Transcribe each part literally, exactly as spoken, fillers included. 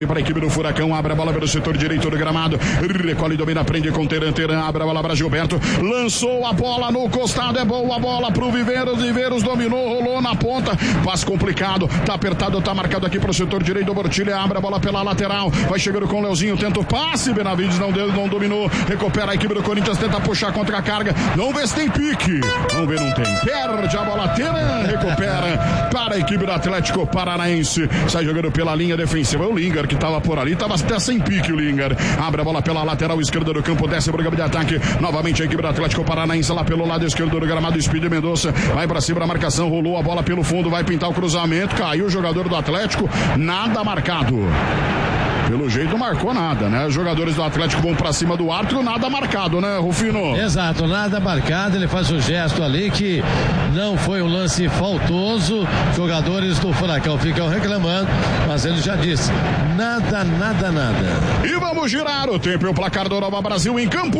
Para a equipe do Furacão, abre a bola pelo setor direito do gramado, recolhe, domina, prende com Teran, Teran, abre a bola para Gilberto, lançou a bola no costado, é boa a bola pro Viveiros, Viveiros dominou, rolou na ponta, passe complicado, tá apertado, tá marcado aqui pro setor direito do Bortilha, abre a bola pela lateral, vai chegando com o Leozinho, tenta o passe, Benavides não deu, não dominou, recupera a equipe do Corinthians, tenta puxar contra a carga, vamos ver se tem pique, vamos ver, não tem, perde a bola, Teran, recupera para a equipe do Atlético Paranaense, sai jogando pela linha defensiva, o Lingard que estava por ali, estava até sem pique o Lingard, abre a bola pela lateral esquerda do campo, desce pro campo de ataque, novamente a equipe do Atlético Paranaense lá pelo lado esquerdo do gramado, Speed Mendonça, vai pra cima da marcação, rolou a bola pelo fundo, vai pintar o cruzamento, caiu o jogador do Atlético, nada marcado. Pelo jeito não marcou nada, né? Os jogadores do Atlético vão pra cima do árbitro, nada marcado, né, Rufino? Exato, nada marcado, ele faz o gesto ali que não foi um lance faltoso, jogadores do Furacão ficam reclamando, mas ele já disse, nada, nada, nada. E vamos girar o tempo e o placar do Nova Brasil em campo.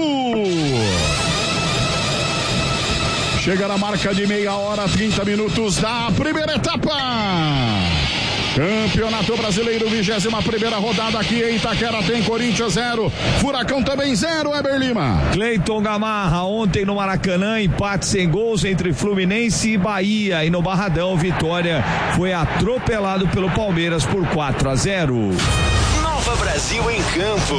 Chega na marca de meia hora, trinta minutos da primeira etapa. Campeonato Brasileiro, vigésima primeira rodada aqui em Itaquera, tem Corinthians zero, Furacão também zero, Eber Lima. Cleiton Gamarra, ontem no Maracanã, empate sem gols entre Fluminense e Bahia, e no Barradão, Vitória foi atropelado pelo Palmeiras por quatro a zero. Nova Brasil em campo.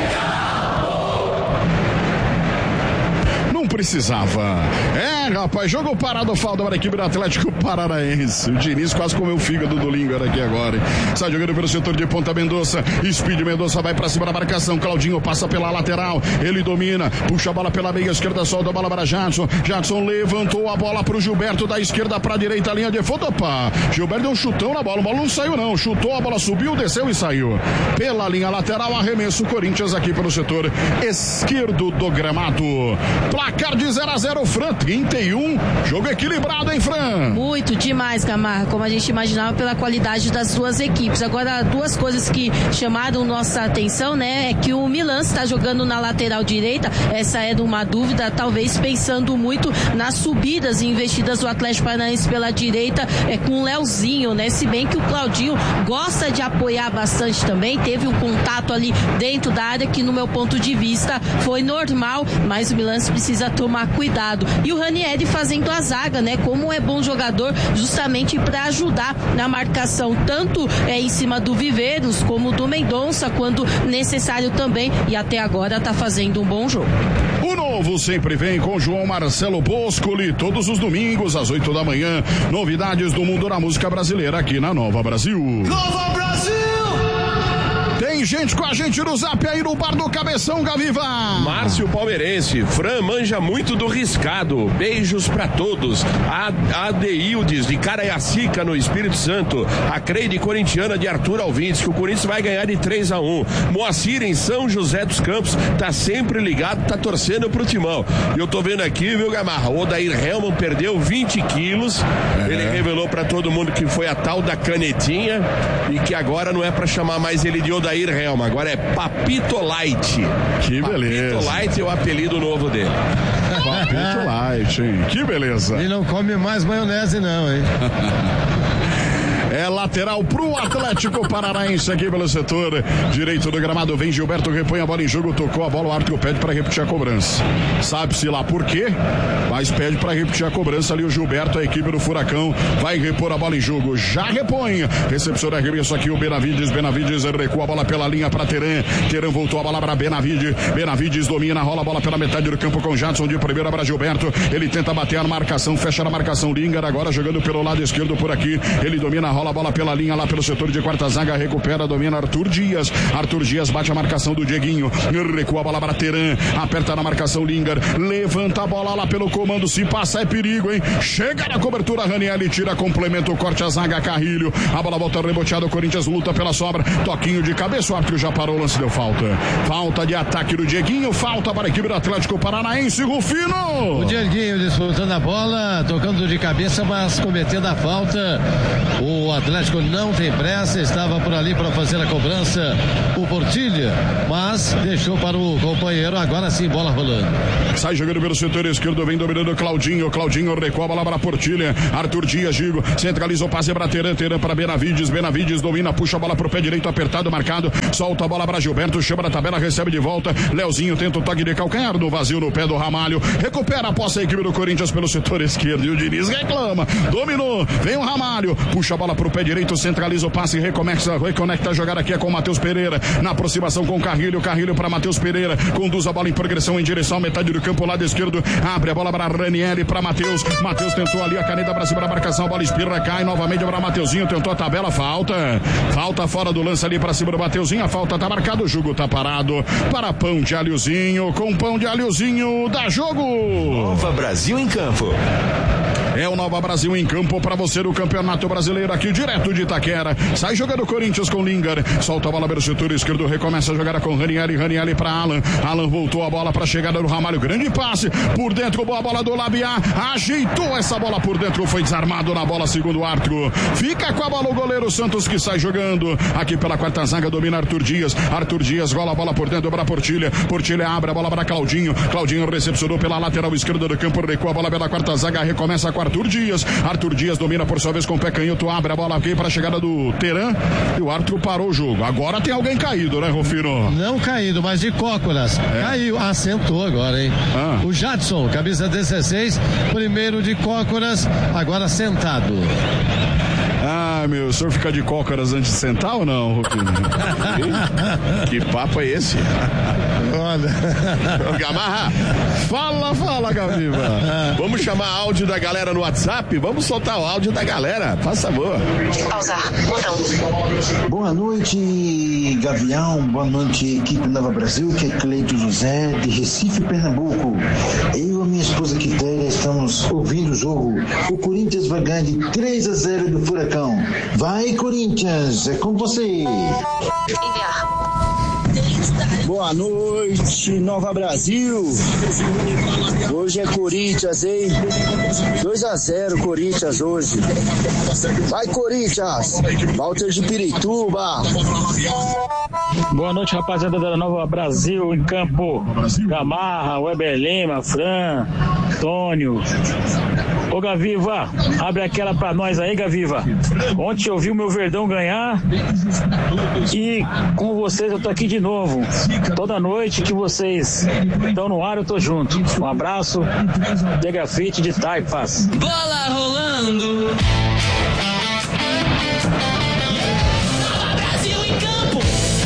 Precisava. É, rapaz, jogo parado, falta para a equipe do Atlético Paranaense. O Diniz quase comeu o fígado do Lingard aqui agora, hein? Sai jogando pelo setor de ponta, Mendonça, Speed Mendonça vai para cima da marcação, Claudinho passa pela lateral, ele domina, puxa a bola pela meia esquerda, solta a bola para Jadson, Jadson levantou a bola para o Gilberto, da esquerda para a direita, linha de fundo, opa, Gilberto deu um chutão na bola, a bola não saiu não, chutou, a bola subiu, desceu e saiu. Pela linha lateral, arremesso Corinthians aqui pelo setor esquerdo do gramado. Placar de zero a zero, Fran, trinta e um, jogo equilibrado, hein, Fran? Muito demais, Gamarra, como a gente imaginava pela qualidade das duas equipes. Agora, duas coisas que chamaram nossa atenção, né, é que o Milan está jogando na lateral direita, essa é de uma dúvida, talvez pensando muito nas subidas e investidas do Atlético Paranaense pela direita, é, com o Leozinho, né, se bem que o Claudinho gosta de apoiar bastante também, teve um contato ali dentro da área que, no meu ponto de vista, foi normal, mas o Milan precisa tomar cuidado. E o Ranieri fazendo a zaga, né? Como é bom jogador, justamente para ajudar na marcação, tanto é, em cima do Viveiros, como do Mendonça, quando necessário também, e até agora tá fazendo um bom jogo. O novo sempre vem com João Marcelo Boscoli, todos os domingos às oito da manhã, novidades do mundo da música brasileira aqui na Nova Brasil. Nova Brasil! Tem gente com a gente no zap aí no bar do Cabeção, Gaviva. Márcio Palmeirense, Fran manja muito do riscado, beijos pra todos. A Adeildes de Caraiacica no Espírito Santo, a Creide corintiana de Arthur Alvindes, que o Corinthians vai ganhar de três a um. Moacir em São José dos Campos, tá sempre ligado, tá torcendo pro Timão. E eu tô vendo aqui, viu, Gamarra, o Odair Helman perdeu vinte quilos, é. Ele revelou pra todo mundo que foi a tal da canetinha e que agora não é pra chamar mais ele de Odair Helma, agora é Papito Light. Que beleza. Papito Light é o apelido novo dele. Papito Light, hein? Que beleza. Ele não come mais maionese não, hein? É lateral pro Atlético Paranaense aqui pelo setor direito do gramado. Vem Gilberto, repõe a bola em jogo, tocou a bola, o árbitro pede para repetir a cobrança. Sabe-se lá por quê, mas pede para repetir a cobrança ali o Gilberto, a equipe do Furacão vai repor a bola em jogo, já repõe. Recepção de arremesso aqui o Benavides, Benavides recua a bola pela linha para Teran, Teran voltou a bola para Benavides, Benavides domina, rola a bola pela metade do campo com Jadson de primeira para Gilberto, ele tenta bater a marcação, fecha a marcação, Lingard agora jogando pelo lado esquerdo por aqui, ele domina, rola a bola pela linha lá pelo setor de quarta zaga, recupera, domina Arthur Dias, Arthur Dias bate a marcação do Dieguinho, recua a bola para Teran, aperta na marcação Lingard, levanta a bola lá pelo comando, se passa é perigo, hein? Chega na cobertura, Ranieri tira, complementa o corte a zaga, Carrilho, a bola volta reboteada, o Corinthians luta pela sobra, toquinho de cabeça, o árbitro já parou, o lance deu falta, falta de ataque do Dieguinho, falta para a equipe do Atlético Paranaense, Rufino! O Dieguinho disputando a bola, tocando de cabeça, mas cometendo a falta, o O Atlético não tem pressa, estava por ali para fazer a cobrança o Portilha, mas deixou para o companheiro. Agora sim, bola rolando. Sai jogando pelo setor esquerdo, vem dominando Claudinho. Claudinho recua a bola para Portilha. Arthur Dias, Gigo, centralizou o passe para Teran. Teran para Benavides. Benavides domina, puxa a bola pro pé direito, apertado, marcado. Solta a bola para Gilberto, chama na tabela, recebe de volta. Leozinho tenta o toque de calcanhar no vazio no pé do Ramalho. Recupera a posse a equipe do Corinthians pelo setor esquerdo. E o Diniz reclama. Dominou. Vem o Ramalho. Puxa a bola pro pé direito, centraliza o passe, recomeça, reconecta a jogada aqui é com o Matheus Pereira. Na aproximação com o Carrilho. Carrilho para Matheus Pereira. Conduz a bola em progressão em direção à metade do campo, lado esquerdo. Abre a bola para Ranieri, para Matheus. Matheus tentou ali a caneta para cima da marcação. A bola espirra, cai novamente para Mateuzinho. Tentou a tabela, falta. Falta fora do lance ali para cima do Mateuzinho. A falta tá marcada, o jogo tá parado. Para pão de alhozinho. Com pão de alhozinho, dá jogo. Nova Brasil em campo. É o Nova Brasil em campo para você do Campeonato Brasileiro aqui direto de Itaquera. Sai jogando o Corinthians com Lingard. Solta a bola pelo setor esquerdo. Recomeça a jogada com Ranieri. Ranieri para Alan. Alan voltou a bola para a chegada do Ramalho. Grande passe. Por dentro, boa bola do Labiá. Ajeitou essa bola por dentro. Foi desarmado na bola, segundo o árbitro. Fica com a bola o goleiro Santos que sai jogando. Aqui pela quarta zaga domina Arthur Dias. Arthur Dias gola a bola por dentro para Portilha. Portilha abre a bola para Claudinho. Claudinho recepcionou pela lateral esquerda do campo. Recua a bola pela quarta zaga. Recomeça com Arthur Dias. Arthur Dias domina por sua vez com o pé canhoto. Abre a bola aqui para a chegada do Teran. E o árbitro parou o jogo. Agora tem alguém caído, né, Rufino? Não caído, mas de cócoras. É. Caiu. Assentou agora, hein? Ah. O Jadson, camisa dezesseis. Primeiro de cócoras. Agora sentado. Ah, meu, o senhor fica de cócoras antes de sentar ou não, Rufino? Que papo é esse? Olha. Gamarra, fala, fala, Gaviva. Vamos chamar áudio da galera no WhatsApp? Vamos soltar o áudio da galera, faça favor. Pausar, botão. Boa noite, Gavião. Boa noite, equipe Nova Brasil, que é Cleito José, de Recife, Pernambuco. Eu e minha esposa Quitéria estamos ouvindo o jogo. O Corinthians vai ganhar de três a zero do Furacão. Vai, Corinthians, é com você. Enviar. Boa noite, Nova Brasil. Hoje é Corinthians, hein? dois a zero Corinthians hoje. Vai, Corinthians. Walter de Pirituba. Boa noite, rapaziada da Nova Brasil em campo. Gamarra, Weber Lima, Fran, Antônio. Ô, Gaviva, abre aquela pra nós aí, Gaviva. Ontem eu vi o meu Verdão ganhar e com vocês eu tô aqui de novo. Toda noite que vocês estão no ar, eu tô junto. Um abraço, de Grafite de Taipas. Bola rolando. Brasil em campo.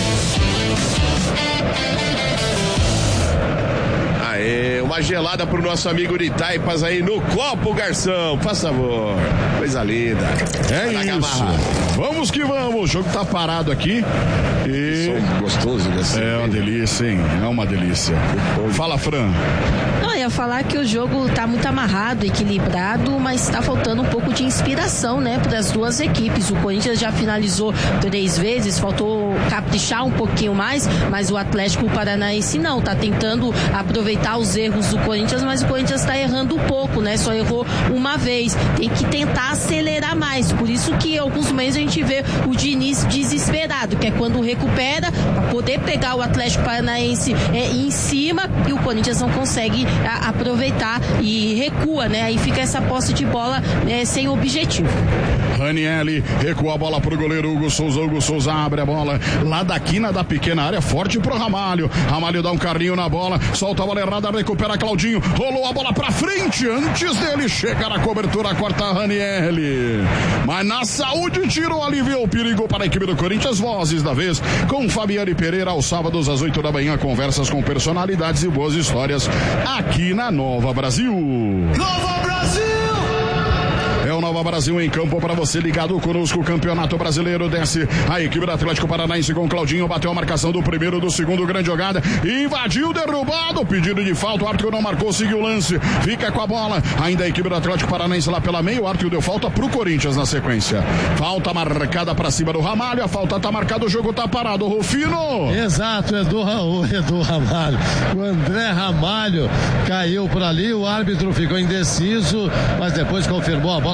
Aê, uma gelada pro nosso amigo de Taipas aí no copo, garçom. Faça favor. Coisa linda. É isso. Gamarra. Vamos que vamos. O jogo tá parado aqui. E... Som gostoso desse. É uma delícia, hein? É uma delícia. Fala, Fran. Não, eu ia falar que o jogo tá muito amarrado, equilibrado, mas tá faltando um pouco de inspiração, né, para as duas equipes. O Corinthians já finalizou três vezes, faltou caprichar um pouquinho mais, mas o Atlético Paranaense não, tá tentando aproveitar os erros do Corinthians, mas o Corinthians tá errando um pouco, né, só errou uma vez. Tem que tentar acelerar mais, por isso que em alguns meses a gente vê o Diniz desesperado, que é quando recupera, para poder pegar o Atlético Paranaense é, em cima, e o Corinthians não consegue a, aproveitar e recua, né? Aí fica essa posse de bola é, sem objetivo. Ranieri recua a bola pro goleiro Hugo Souza. Hugo Souza abre a bola lá da quina da pequena área, forte pro Ramalho. Ramalho dá um carrinho na bola, solta a bola errada, recupera Claudinho, rolou a bola pra frente, antes dele chega na cobertura, corta Ranieri. Mas na saúde tirou ali, viu o perigo para a equipe do Corinthians. Vozes da vez com Fabiane Pereira aos sábados às oito da manhã, conversas com personalidades e boas histórias aqui na Nova Brasil. Nova Brasil! É o Nova Brasil em campo para você ligado conosco. O Campeonato Brasileiro desce a equipe do Atlético Paranaense com Claudinho. Bateu a marcação do primeiro, do segundo, grande jogada. Invadiu, derrubado. Pedido de falta. O árbitro não marcou, seguiu o lance. Fica com a bola. Ainda a equipe do Atlético Paranaense lá pela meia. O árbitro deu falta pro Corinthians na sequência. Falta marcada para cima do Ramalho. A falta tá marcada, o jogo tá parado. Rufino. Exato, Edu, o Edu Ramalho. O André Ramalho caiu por ali. O árbitro ficou indeciso, mas depois confirmou a bola parada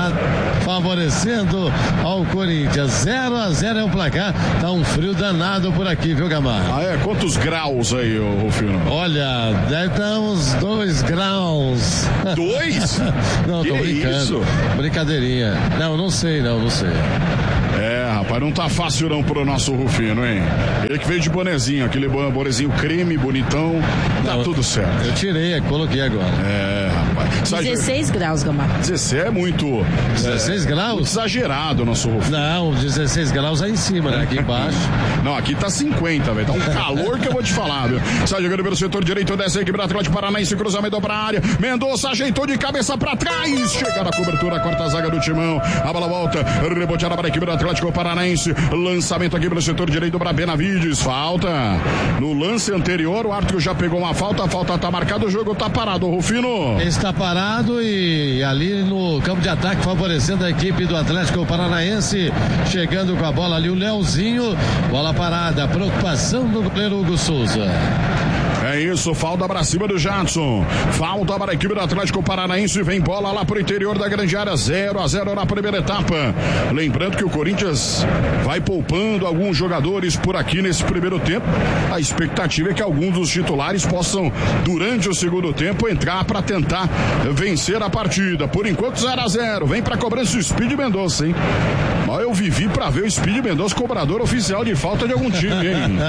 está favorecendo ao Corinthians. zero a zero é o placar. Tá um frio danado por aqui, viu, Gamarra? Ah, é? Quantos graus aí, ô Rufino? Olha, deve estar uns dois graus. Dois? Não, que tô brincando. Isso? Brincadeirinha. Não, não sei, não, não sei. É, rapaz, não tá fácil não pro nosso Rufino, hein? Ele que veio de bonezinho, aquele bonezinho creme, bonitão, tá não, tudo certo. Eu tirei, coloquei agora. É, rapaz. dezesseis graus, Gamarra. dezesseis é muito... dezesseis é, graus? Muito exagerado o nosso Rufino. Não, dezesseis graus aí em cima, né? Aqui embaixo. Não, aqui tá cinquenta, velho. Tá um calor que eu vou te falar, viu? Sai jogando pelo setor direito dessa equipe do Atlético Paranaense, cruzamento pra área. Mendonça ajeitou de cabeça pra trás. Chega na cobertura, corta a zaga do Timão. A bola volta, reboteada para a equipe do Atlético Paranaense. Lançamento aqui pelo setor direito para Benavides. Falta. No lance anterior, o árbitro já pegou uma falta. A falta tá marcada, o jogo tá parado, Rufino. Está parado e ali no campo de ataque favorecendo a equipe do Atlético Paranaense. Chegando com a bola ali o Leozinho. Bola parada. Preocupação do goleiro Hugo Souza. É isso, falta pra cima do Jadson. Falta para a equipe do Atlético Paranaense. Vem bola lá pro interior da grande área. zero a zero na primeira etapa. Lembrando que o Corinthians vai poupando alguns jogadores por aqui nesse primeiro tempo. A expectativa é que alguns dos titulares possam, durante o segundo tempo, entrar para tentar vencer a partida. Por enquanto, zero a zero. Vem pra cobrança o Speed Mendonça, hein? Mas eu vivi pra ver o Speed Mendonça cobrador oficial de falta de algum time, hein?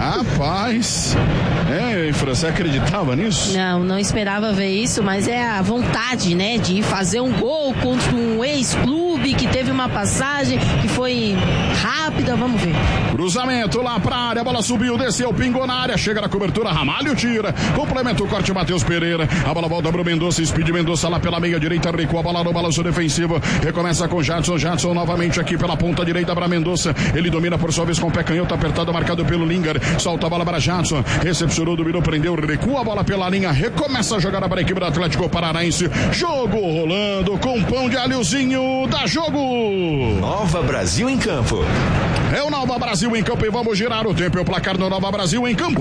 Rapaz. É, Fran, você acreditava nisso? Não, não esperava ver isso, mas é a vontade, né, de fazer um gol contra um ex-clube que teve uma passagem que foi rápida, vamos ver. Cruzamento lá pra área, a bola subiu, desceu, pingou na área, chega na cobertura, Ramalho tira, complementa o corte, Matheus Pereira, a bola volta pro Mendonça, Speed Mendonça lá pela meia direita, recua a bola no balanço defensivo, recomeça com Jadson, Jadson novamente aqui pela ponta direita para Mendonça, ele domina por sua vez com o pé canhoto, apertado, marcado pelo Lingard, solta a bola para Jadson, recepcionou, dominou, prendeu, recua a bola pela linha, recomeça a jogada para a equipe do Atlético Paranaense, jogo rolando com pão de alhozinho, dá jogo! Nova Brasil em campo. É o Nova Brasil em campo e vamos girar o tempo e o placar do Nova Brasil em campo.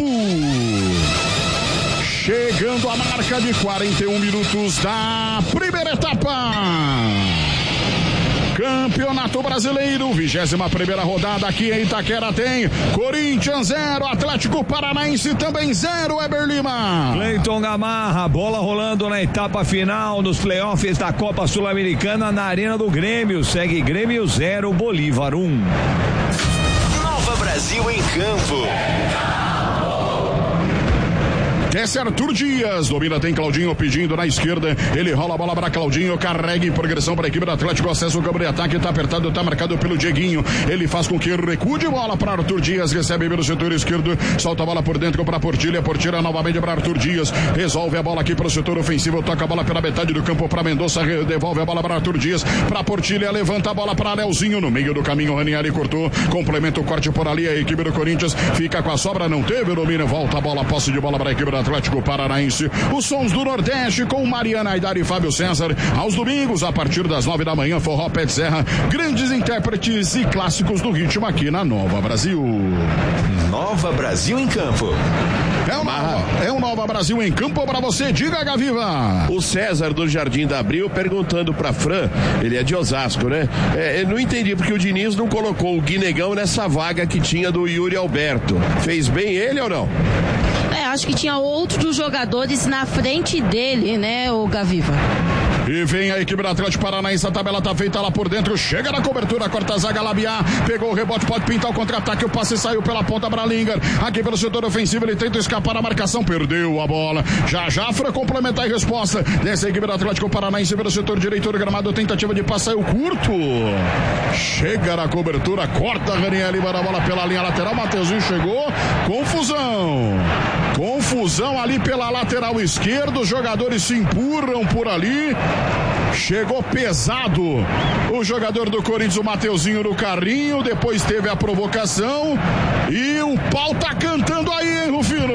Chegando a marca de quarenta e um minutos da primeira etapa. Campeonato Brasileiro, vigésima primeira rodada aqui em Itaquera tem Corinthians zero, Atlético Paranaense também zero, Eber Lima. Cleiton Gamarra, bola rolando na etapa final dos playoffs da Copa Sul-Americana na Arena do Grêmio. Segue Grêmio zero, Bolívar um. Nova Brasil em campo. Desce Arthur Dias, domina, tem Claudinho pedindo na esquerda, ele rola a bola para Claudinho, carrega em progressão para a equipe do Atlético, acesso ao campo de ataque, tá apertado, tá marcado pelo Dieguinho, ele faz com que recue de bola para Arthur Dias, recebe pelo setor esquerdo, solta a bola por dentro para Portilha, Portilha novamente para Arthur Dias, resolve a bola aqui para o setor ofensivo, toca a bola pela metade do campo para Mendonça, devolve a bola para Arthur Dias, para Portilha, levanta a bola para Leozinho, no meio do caminho, o Ranieri cortou, complementa o corte por ali, a equipe do Corinthians fica com a sobra, não teve o domínio, volta a bola, posse de bola para a equipe do Atlético Paranaense. Os sons do Nordeste com Mariana Aidar e Fábio César. Aos domingos, a partir das nove da manhã, Forró Pé de Serra. Grandes intérpretes e clássicos do ritmo aqui na Nova Brasil. Nova Brasil em campo. É o Nova, é o Nova Brasil em campo para você. Diga, Gaviva. O César do Jardim da Abril perguntando pra Fran, ele é de Osasco, né? É, eu não entendi porque o Diniz não colocou o Guinegão nessa vaga que tinha do Yuri Alberto. Fez bem ele ou não? É, acho que tinha outros jogadores na frente dele, né, o Gaviva. E vem a equipe do Atlético Paranaense, a tabela tá feita lá por dentro, chega na cobertura, corta a zaga, Labiá, pegou o rebote, pode pintar o contra-ataque, o passe saiu pela ponta para Lingard, aqui pelo setor ofensivo, ele tenta escapar da marcação, perdeu a bola, já já foi complementar a resposta dessa equipe do Atlético Paranaense pelo setor direito do gramado, tentativa de passe, saiu curto, chega na cobertura, corta a Ranieri, libera a bola pela linha lateral, Mateuzinho chegou, confusão, confusão ali pela lateral esquerda, os jogadores se empurram por ali, chegou pesado o jogador do Corinthians, o Mateuzinho no carrinho, depois teve a provocação e o pau tá cantando aí, hein, Rufino? É, o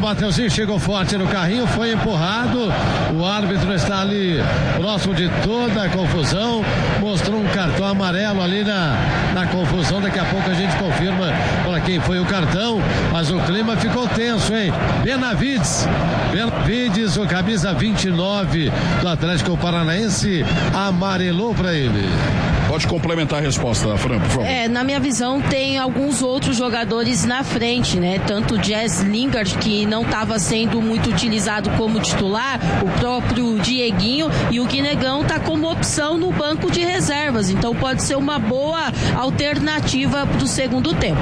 Mateuzinho chegou forte no carrinho, foi empurrado. O árbitro está ali próximo de toda a confusão. Mostrou um cartão amarelo ali na, na confusão. Daqui a pouco a gente confirma para quem foi o cartão. Mas o clima ficou tenso, hein? Benavides. Benavides, o camisa vinte e nove do Atlético Paranaense, amarelou para ele. Pode complementar a resposta, Fran, por favor. É, na minha visão, tem alguns outros jogadores na frente, né? Tanto o Jess Lingard, que não estava sendo muito utilizado como titular, o próprio Dieguinho, e o Guinegão está como opção no banco de reservas. Então pode ser uma boa alternativa para o segundo tempo.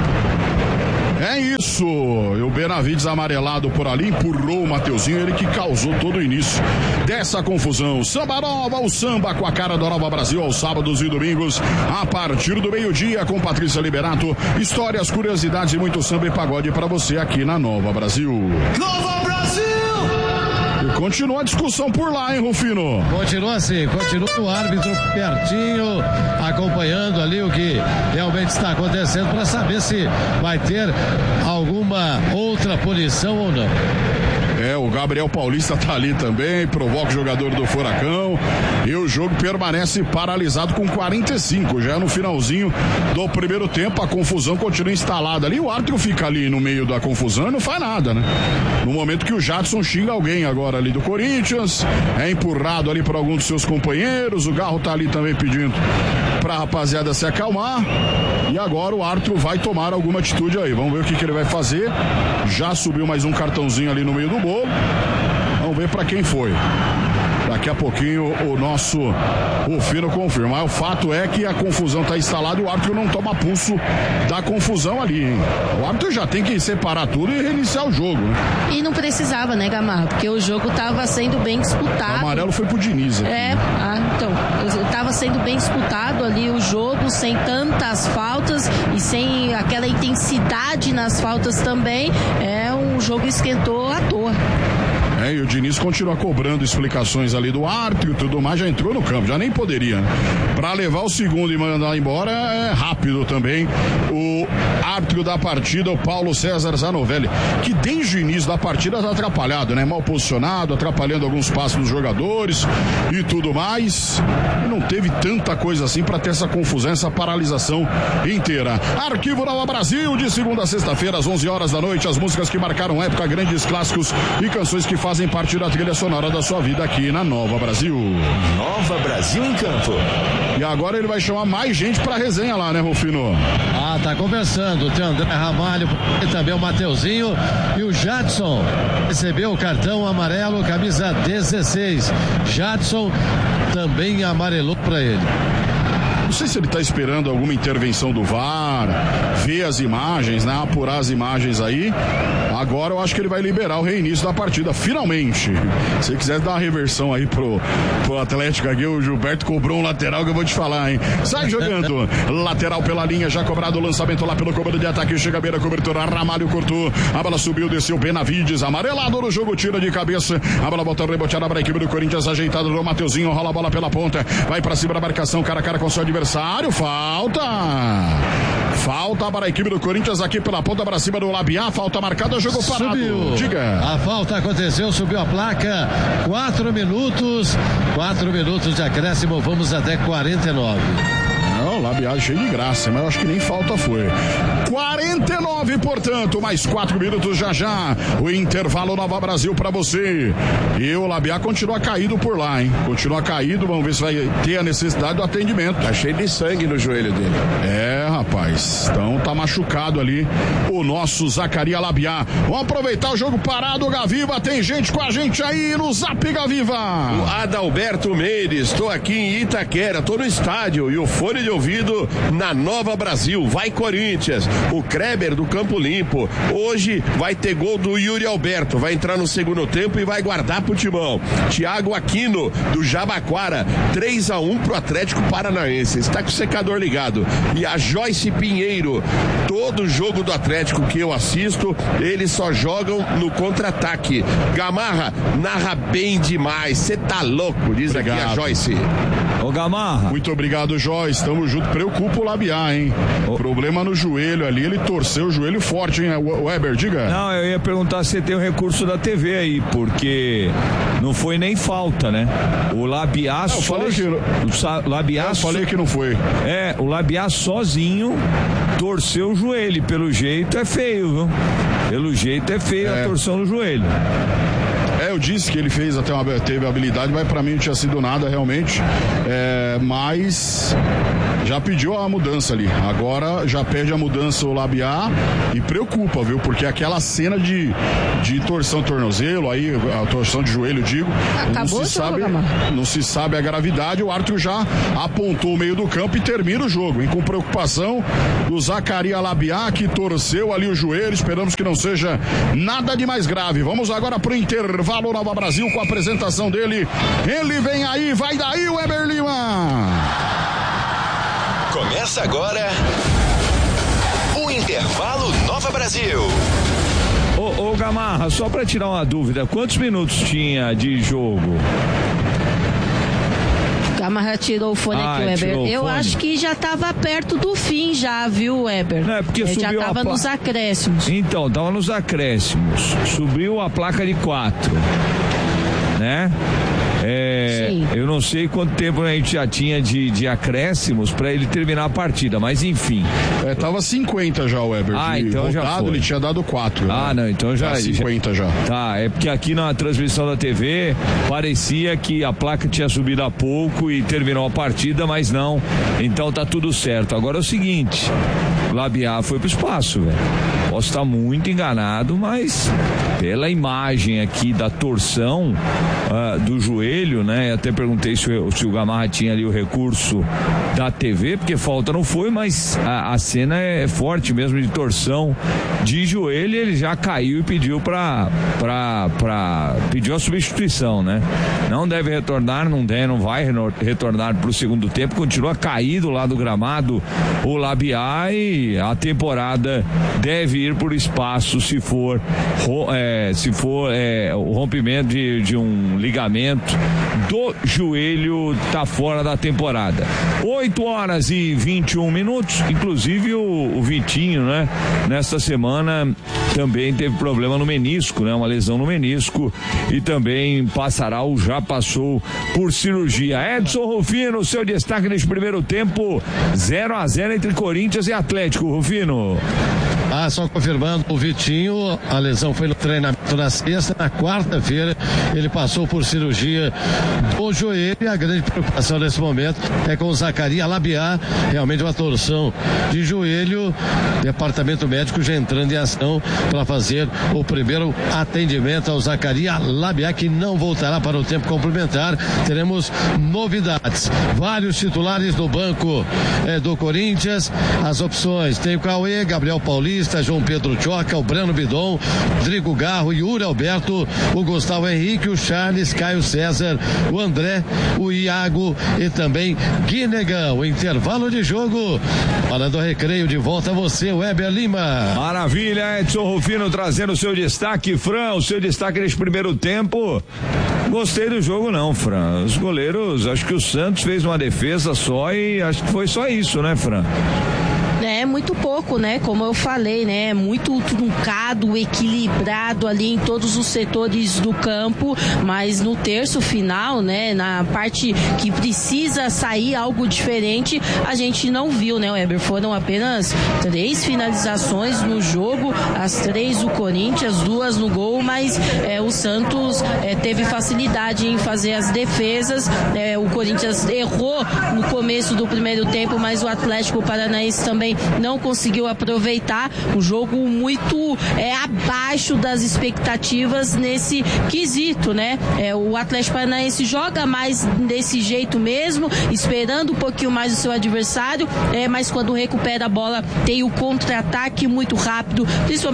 É isso, e o Benavides amarelado por ali, empurrou o Mateuzinho, ele que causou todo o início dessa confusão. Samba Nova, o samba com a cara do Nova Brasil aos sábados e domingos, a partir do meio-dia, com Patrícia Liberato. Histórias, curiosidades e muito samba e pagode para você aqui na Nova Brasil. Nova Brasil! E continua a discussão por lá, hein, Rufino? Continua assim, continua o árbitro pertinho, acompanhando ali o que realmente está acontecendo para saber se vai ter alguma outra punição ou não. É, o Gabriel Paulista tá ali também, provoca o jogador do Furacão e o jogo permanece paralisado com quarenta e cinco, já no finalzinho do primeiro tempo, a confusão continua instalada ali, o árbitro fica ali no meio da confusão e não faz nada, né? No momento que o Jadson xinga alguém agora ali do Corinthians, é empurrado ali por algum dos seus companheiros, o Garro tá ali também pedindo pra rapaziada se acalmar, e agora o árbitro vai tomar alguma atitude aí, vamos ver o que, que ele vai fazer. Já subiu mais um cartãozinho ali no meio do bolo, vamos ver pra quem foi. Daqui a pouquinho o nosso Rufino confirma. O fato é que a confusão está instalada e o árbitro não toma pulso da confusão ali, hein? O árbitro já tem que separar tudo e reiniciar o jogo, né? E não precisava, né, Gamarra? Porque o jogo estava sendo bem disputado. O amarelo foi pro Diniz aqui. É, ah, então, estava sendo bem disputado ali o jogo, sem tantas faltas e sem aquela intensidade nas faltas também. É, um jogo esquentou à toa. É, e o Diniz continua cobrando explicações ali do árbitro e tudo mais, já entrou no campo, já nem poderia, né? Pra levar o segundo e mandar embora é rápido também o árbitro da partida, o Paulo César Zanovelli, que desde o início da partida tá atrapalhado, né? Mal posicionado, atrapalhando alguns passos dos jogadores e tudo mais, e não teve tanta coisa assim pra ter essa confusão, essa paralisação inteira. Arquivo Nova Brasil, de segunda a sexta-feira, às onze horas da noite, as músicas que marcaram época, grandes clássicos e canções que fazem parte da trilha sonora da sua vida aqui na Nova Brasil. Nova Brasil em campo. E agora ele vai chamar mais gente pra resenha lá, né, Rufino? Ah, tá conversando. Tem o André Ramalho e também o Mateuzinho. E o Jadson recebeu o cartão amarelo, camisa dezesseis. Jadson também amarelou pra ele. Não sei se ele está esperando alguma intervenção do V A R, ver as imagens, né? Apurar as imagens aí. Agora eu acho que ele vai liberar o reinício da partida, finalmente. Se quiser dar uma reversão aí pro, pro Atlético aqui, o Gilberto cobrou um lateral que eu vou te falar, hein? Sai jogando. Lateral pela linha, já cobrado o lançamento lá pelo comando de ataque. Chega a beira, cobertura, Ramalho cortou. A bola subiu, desceu, Benavides, amarelado no jogo, tira de cabeça. A bola volta reboteada para a equipe do Corinthians, ajeitada no Mateuzinho, rola a bola pela ponta. Vai para cima da marcação, cara a cara com seu adversário. Falta. Falta para a equipe do Corinthians aqui pela ponta para cima do Labiá. Falta marcada, jogo parado. Subiu. Diga. A falta aconteceu, subiu a placa. Quatro minutos. Quatro minutos de acréscimo. Vamos até quarenta e nove. Não, Labiá cheio de graça, mas eu acho que nem falta foi. quarenta e nove, portanto, mais quatro minutos já já. O intervalo Nova Brasil pra você. E o Labiá continua caído por lá, hein? Continua caído, vamos ver se vai ter a necessidade do atendimento. Tá cheio de sangue no joelho dele. É, rapaz. Então tá machucado ali o nosso Zacaria Labiá. Vamos aproveitar o jogo parado, Gaviva. Tem gente com a gente aí no Zap, Gaviva. O Adalberto Mendes, tô aqui em Itaquera, tô no estádio e o fone de ouvido na Nova Brasil. Vai Corinthians. O Kreber do Campo Limpo. Hoje vai ter gol do Yuri Alberto. Vai entrar no segundo tempo e vai guardar pro Timão. Thiago Aquino do Jabaquara. três a um pro Atlético Paranaense. Está com o secador ligado. E a Joyce Pinheiro. Todo jogo do Atlético que eu assisto, eles só jogam no contra-ataque. Gamarra narra bem demais. Você tá louco, diz obrigado. Aqui a Joyce. Ô Gamarra. Muito obrigado, Joyce. Tamo junto. junto. Preocupa o Labiá, hein? Oh. Problema no joelho ali, ele torceu o joelho forte, hein? O Weber, diga. Não, eu ia perguntar se tem o recurso da T V aí, porque não foi nem falta, né? O Labiá não, só... falei que... O Labiá eu falei so... que não foi. É, o Labiá sozinho torceu o joelho. Pelo jeito é feio, viu? Pelo jeito é feio é. a torção no joelho. É, eu disse que ele fez até uma, teve habilidade, mas pra mim não tinha sido nada realmente. É, mas já pediu a mudança ali. Agora já pede a mudança o Labiá e preocupa, viu? Porque aquela cena de, de torção de tornozelo, aí a torção de joelho, digo, acabou, não se sabe, não se sabe a gravidade. O árbitro já apontou o meio do campo e termina o jogo, hein? Com preocupação do Zacarias Labiá, que torceu ali o joelho. Esperamos que não seja nada de mais grave. Vamos agora pro intervalo. Nova Brasil com a apresentação dele. Ele vem aí, vai daí o Weber Lima. Começa agora o Intervalo Nova Brasil. Ô, ô Gamarra, só pra tirar uma dúvida, quantos minutos tinha de jogo? Gamarra tirou o fone ah, aqui, Weber. Eu fone. acho que já estava perto do fim já, viu, Weber? Não, é porque é, subiu já estava pla... nos acréscimos. Então, estava nos acréscimos. Subiu a placa de quatro, né? É, eu não sei quanto tempo a gente já tinha de, de acréscimos para ele terminar a partida, mas enfim. É, tava cinquenta já o Weber. Ah, então rodado, já foi. Ele tinha dado quatro. Ah, né? Não, então já. Tá cinquenta já. já. Tá, é porque aqui na transmissão da T V parecia que a placa tinha subido há pouco e terminou a partida, mas não. Então tá tudo certo. Agora é o seguinte, o Labiá foi pro espaço, velho. Posso estar muito enganado, mas pela imagem aqui da torção uh, do joelho, né? Até perguntei se, se o Gamarra tinha ali o recurso da T V, porque falta não foi, mas a, a cena é forte mesmo de torção de joelho. Ele já caiu e pediu pra, pra, pra pediu a substituição, né? Não deve retornar, não deve, não vai retornar pro segundo tempo, continua caído lá do gramado o Labiá e a temporada deve ir por espaço se for é, se for é, o rompimento de, de um ligamento do joelho, tá fora da temporada. oito horas e vinte e um minutos, inclusive o, o Vitinho, né? Nesta semana também teve problema no menisco, né? Uma lesão no menisco e também passará ou já passou por cirurgia. Edson Rufino, seu destaque neste primeiro tempo, zero a zero entre Corinthians e Atlético, Rufino. Ah, só confirmando, o Vitinho, a lesão foi no treinamento na sexta, na quarta-feira ele passou por cirurgia do joelho e a grande preocupação nesse momento é com o Zacarias Labiá, realmente uma torção de joelho, departamento médico já entrando em ação para fazer o primeiro atendimento ao Zacarias Labiá, que não voltará para o tempo complementar. Teremos novidades, vários titulares no banco eh, do Corinthians, as opções, tem o Cauê, Gabriel Paulista, João Pedro Choca, o Breno Bidon, Rodrigo Garro, Yuri Alberto, o Gustavo Henrique, o Charles, Caio César, o André, o Iago e também Guinegão. O intervalo de jogo, falando recreio, de volta a você, Weber Lima. Maravilha, Edson Rufino trazendo o seu destaque. Fran, o seu destaque nesse primeiro tempo. Gostei do jogo não, Fran. Os goleiros, acho que o Santos fez uma defesa só e acho que foi só isso, né, Fran? É muito pouco, né? Como eu falei, né? Muito truncado, equilibrado ali em todos os setores do campo, mas no terço final, né? Na parte que precisa sair algo diferente, a gente não viu, né, Weber? Foram apenas três finalizações no jogo, as três do Corinthians, duas no gol, mas é, o Santos é, teve facilidade em fazer as defesas. É, o Corinthians errou no começo do primeiro tempo, mas o Atlético Paranaense também não conseguiu aproveitar. Um jogo muito é, abaixo das expectativas nesse quesito, né? É, o Atlético Paranaense joga mais desse jeito mesmo, esperando um pouquinho mais o seu adversário, é, mas quando recupera a bola tem o contra-ataque muito rápido, principalmente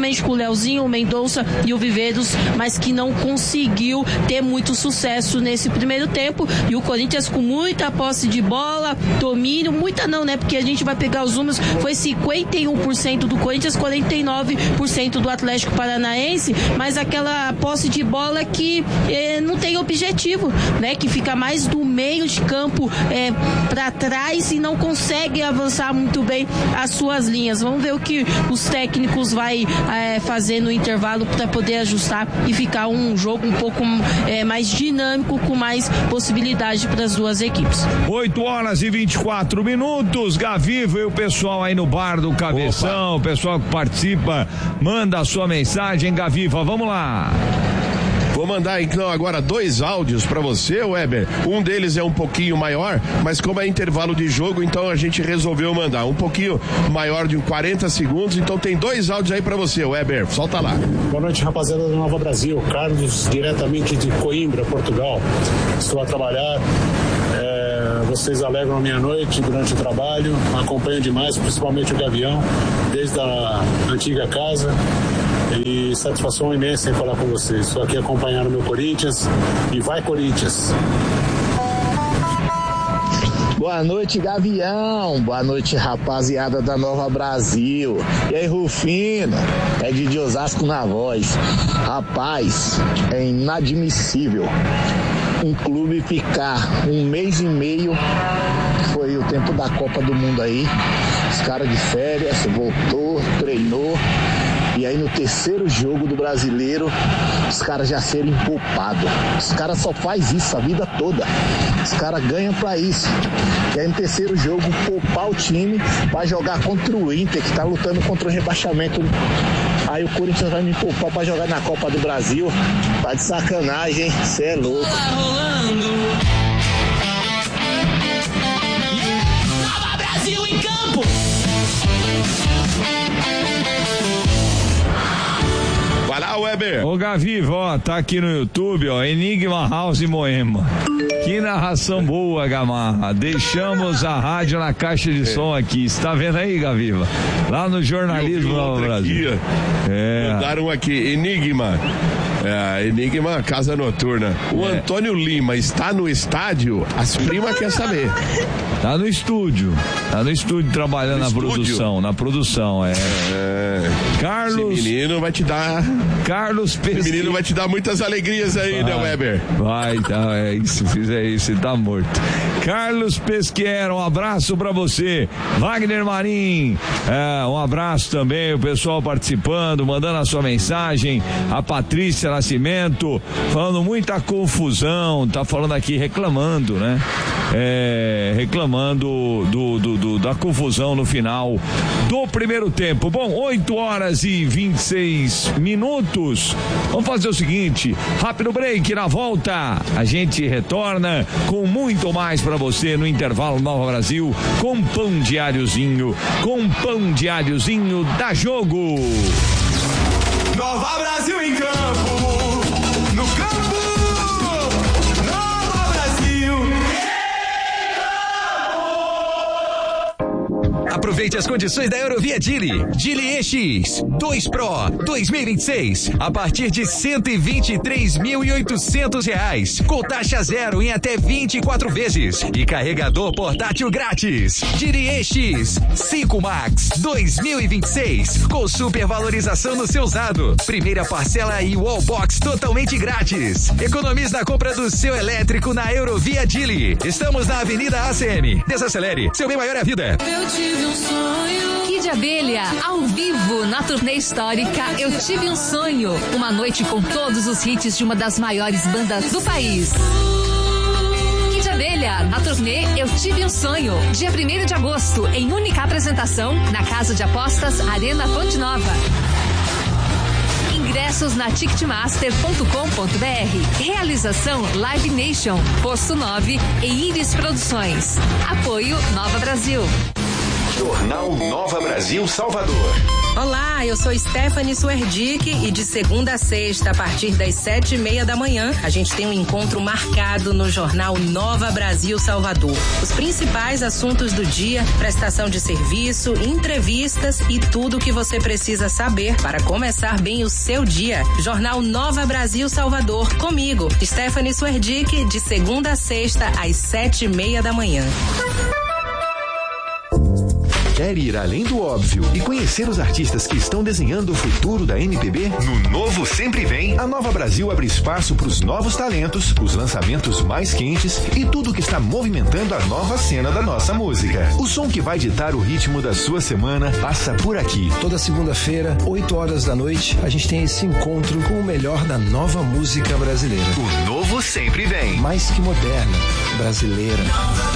principalmente com o Leozinho, o Mendonça e o Viveiros, mas que não conseguiu ter muito sucesso nesse primeiro tempo. E o Corinthians com muita posse de bola, domínio, muita não, né? Porque a gente vai pegar os números, foi cinquenta e um por cento do Corinthians, quarenta e nove por cento do Atlético Paranaense, mas aquela posse de bola que eh, não tem objetivo, né? Que fica mais do meio de campo eh, para trás e não consegue avançar muito bem as suas linhas. Vamos ver o que os técnicos vai eh, fazer no intervalo para poder ajustar e ficar um jogo um pouco eh, mais dinâmico, com mais possibilidade para as duas equipes. oito horas e vinte e quatro minutos, Gaviva e o pessoal aí no bar do Cabeção, Opa. O pessoal que participa, manda a sua mensagem, Gaviva, vamos lá. Vou mandar então agora dois áudios para você, Weber. Um deles é um pouquinho maior, mas como é intervalo de jogo, então a gente resolveu mandar um pouquinho maior de quarenta segundos, então tem dois áudios aí para você, Weber. Solta lá. Boa noite, rapaziada do Nova Brasil. Carlos, diretamente de Coimbra, Portugal. Estou a trabalhar. É, vocês alegram a minha noite durante o trabalho. Acompanho demais, principalmente o Gavião, desde a antiga casa. E satisfação imensa em falar com vocês. Estou aqui acompanhando o meu Corinthians e vai Corinthians. Boa noite, Gavião. Boa noite, rapaziada da Nova Brasil. E aí, Rufino? É de Osasco na voz. Rapaz, é inadmissível um clube ficar um mês e meio, que foi o tempo da Copa do Mundo aí, os caras de férias, voltou, treinou. E aí no terceiro jogo do Brasileiro, os caras já serem poupados. Os caras só faz isso a vida toda. Os caras ganham pra isso. E aí no terceiro jogo, poupar o time pra jogar contra o Inter, que tá lutando contra o rebaixamento. Aí o Corinthians vai me poupar pra jogar na Copa do Brasil. Tá de sacanagem, cê é louco. Nova Brasil em campo! Vai lá, Weber. Ô, Gaviva, ó, tá aqui no YouTube, ó, Enigma House Moema. Que narração boa, Gamarra. Deixamos a rádio na caixa de é. som aqui. Você tá vendo aí, Gaviva? Lá no jornalismo no Brasil. Aqui, é. Mandaram aqui, Enigma. É, Enigma Casa Noturna. O é. Antônio Lima está no estádio? As primas querem saber. Tá no estúdio. Tá no estúdio trabalhando no na estúdio? produção. Na produção, é. é. Carlos. Esse menino vai te dar. Carlos Pesqueira. Esse menino vai te dar muitas alegrias aí, vai, né, Weber? Vai, tá. É isso. Fizer isso, você tá morto. Carlos Pesqueira, um abraço pra você. Wagner Marim, é, um abraço também. O pessoal participando, mandando a sua mensagem. A Patrícia Nascimento, falando muita confusão. Tá falando aqui, reclamando, né? É, reclamando do, do, do, da confusão no final do primeiro tempo. Bom, oito horas e vinte e seis minutos. Vamos fazer o seguinte: rápido break, na volta a gente retorna com muito mais para você no intervalo Nova Brasil, com pão diáriozinho, com pão diáriozinho da Jogo. Nova Brasil em campo, no campo, Nova Brasil. Aproveite as condições da Eurovia Dili. Dili E X dois Pro dois mil e vinte e seis a partir de cento e vinte e três mil e oitocentos reais, com taxa zero em até vinte e quatro vezes e carregador portátil grátis. Dili E X cinco Max dois mil e vinte e seis com supervalorização no seu usado. Primeira parcela e wallbox totalmente grátis. Economize na compra do seu elétrico na Eurovia Dili. Estamos na Avenida A C M. Desacelere, seu bem maior é a vida. Eu tive um sonho. Kid Abelha, ao vivo na turnê histórica Eu Tive um Sonho. Uma noite com todos os hits de uma das maiores bandas do país. Kid Abelha, na turnê Eu Tive um Sonho. Dia primeiro de agosto, em única apresentação, na Casa de Apostas Arena Fonte Nova. Ingressos na ticketmaster ponto com ponto b r. Realização Live Nation, Posto nove e Iris Produções. Apoio Nova Brasil. Jornal Nova Brasil Salvador. Olá, eu sou Stephanie Suerdick e de segunda a sexta, a partir das sete e meia da manhã, a gente tem um encontro marcado no Jornal Nova Brasil Salvador. Os principais assuntos do dia, prestação de serviço, entrevistas e tudo o que você precisa saber para começar bem o seu dia. Jornal Nova Brasil Salvador, comigo, Stephanie Suerdick, de segunda a sexta, às sete e meia da manhã. Quer ir além do óbvio e conhecer os artistas que estão desenhando o futuro da M P B? No Novo Sempre Vem, a Nova Brasil abre espaço para os novos talentos, os lançamentos mais quentes e tudo que está movimentando a nova cena da nossa música. O som que vai ditar o ritmo da sua semana passa por aqui. Toda segunda-feira, oito horas da noite, a gente tem esse encontro com o melhor da nova música brasileira. O Novo Sempre Vem. Mais que moderna, brasileira.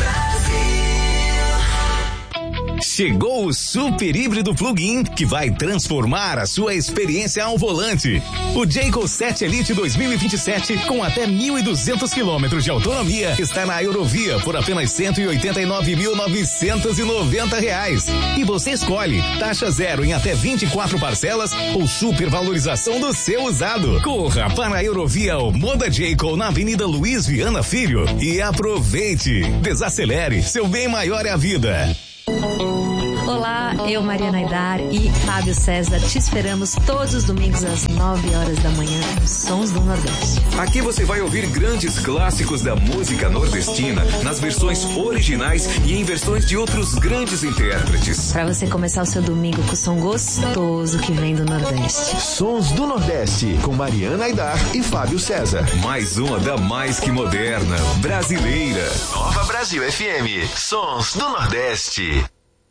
Chegou o super híbrido plug-in que vai transformar a sua experiência ao volante. O Jayco sete Elite dois mil e vinte e sete com até mil e duzentos quilômetros de autonomia está na Eurovia por apenas cento e oitenta e nove mil novecentos e noventa reais. E você escolhe taxa zero em até vinte e quatro parcelas ou supervalorização do seu usado. Corra para a Eurovia ou Moda Jayco na Avenida Luiz Viana Filho e aproveite. Desacelere, seu bem maior é a vida. Olá, eu, Mariana Aidar e Fábio César, te esperamos todos os domingos às nove horas da manhã, Sons do Nordeste. Aqui você vai ouvir grandes clássicos da música nordestina, nas versões originais e em versões de outros grandes intérpretes. Para você começar o seu domingo com o som gostoso que vem do Nordeste. Sons do Nordeste, com Mariana Aidar e Fábio César. Mais uma da mais que moderna, brasileira. Nova Brasil F M, Sons do Nordeste.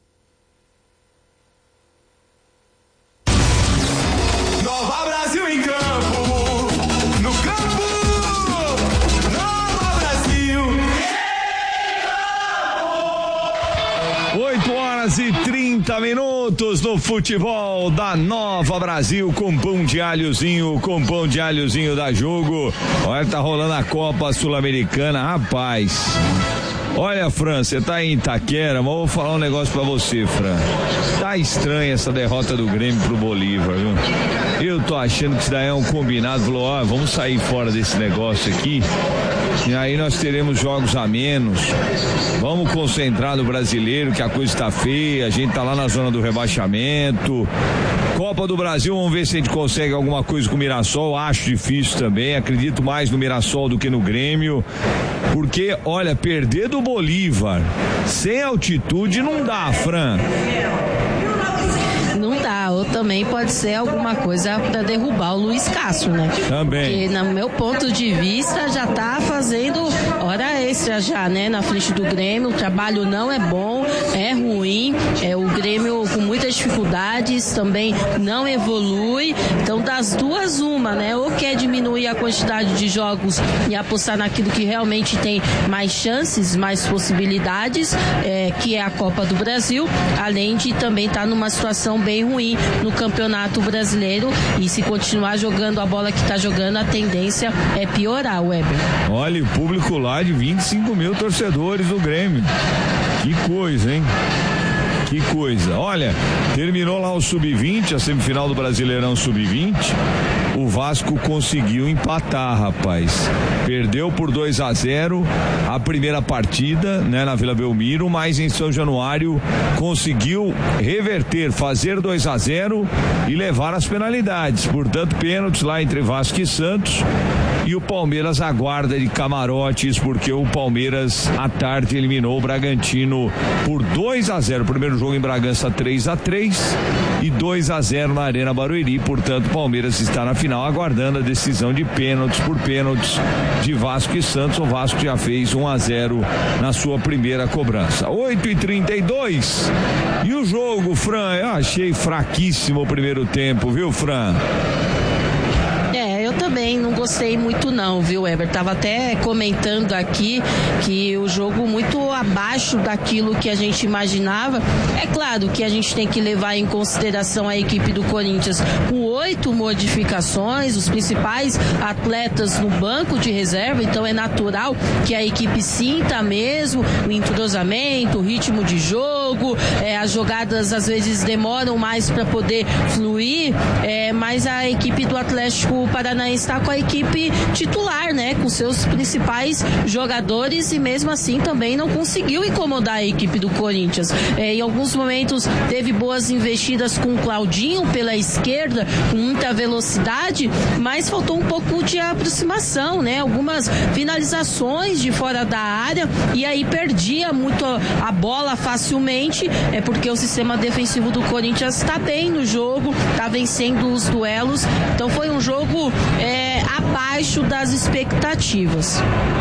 Nova Brasil em campo, no campo, Nova Brasil oito horas e trinta minutos no futebol da Nova Brasil, com pão de alhozinho, com pão de alhozinho da Jogo. Olha, tá rolando a Copa Sul-Americana, rapaz. Olha, Fran, você tá em Itaquera, mas eu vou falar um negócio pra você, Fran. Tá estranha essa derrota do Grêmio pro Bolívar, viu? Eu tô achando que isso daí é um combinado. Falou, ó, vamos sair fora desse negócio aqui. E aí nós teremos jogos a menos. Vamos concentrar no brasileiro, que a coisa tá feia. A gente tá lá na zona do rebaixamento. Copa do Brasil, vamos ver se a gente consegue alguma coisa com o Mirassol. Acho difícil também. Acredito mais no Mirassol do que no Grêmio. Porque, olha, perder do Bolívar sem altitude não dá, Fran. Não dá, ou também pode ser alguma coisa para derrubar o Luiz Castro, né? Também. Porque, no meu ponto de vista, já tá fazendo hora extra já, né? Na frente do Grêmio, o trabalho não é bom, é ruim, é o Grêmio com muitas dificuldades, também não evolui, então das duas uma, né? Ou quer diminuir a quantidade de jogos e apostar naquilo que realmente tem mais chances, mais possibilidades, é, que é a Copa do Brasil, além de também estar tá numa situação bem ruim no Campeonato Brasileiro, e se continuar jogando a bola que está jogando, a tendência é piorar, Weber. Olha, o público lá de vinte e cinco mil torcedores do Grêmio. Que coisa, hein? Que coisa. Olha, terminou lá o sub vinte, a semifinal do Brasileirão sub vinte. O Vasco conseguiu empatar, rapaz. Perdeu por dois a zero a primeira partida, né, na Vila Belmiro, mas em São Januário conseguiu reverter, fazer dois a zero e levar as penalidades. Portanto, pênaltis lá entre Vasco e Santos. E o Palmeiras aguarda de camarotes, porque o Palmeiras à tarde eliminou o Bragantino por dois a zero. Primeiro jogo em Bragança, três a três e dois a zero na Arena Barueri. Portanto, o Palmeiras está na final aguardando a decisão de pênaltis por pênaltis de Vasco e Santos. O Vasco já fez um a zero na sua primeira cobrança. oito e trinta e dois. E o jogo, Fran, eu achei fraquíssimo o primeiro tempo, viu, Fran? É, eu também não gostei muito não, viu, Weber? Tava até comentando aqui que o jogo muito abaixo daquilo que a gente imaginava. É claro que a gente tem que levar em consideração a equipe do Corinthians com oito modificações, os principais atletas no banco de reserva, então é natural que a equipe sinta mesmo o entrosamento, o ritmo de jogo, jogo, é, as jogadas às vezes demoram mais para poder fluir, é, mas a equipe do Atlético Paranaense está com a equipe titular, né, com seus principais jogadores, e mesmo assim também não conseguiu incomodar a equipe do Corinthians. É, em alguns momentos teve boas investidas com o Claudinho pela esquerda, com muita velocidade, mas faltou um pouco de aproximação, né, algumas finalizações de fora da área, e aí perdia muito a, a bola facilmente, é porque o sistema defensivo do Corinthians está bem no jogo, está vencendo os duelos, então foi um jogo é, abaixo das expectativas.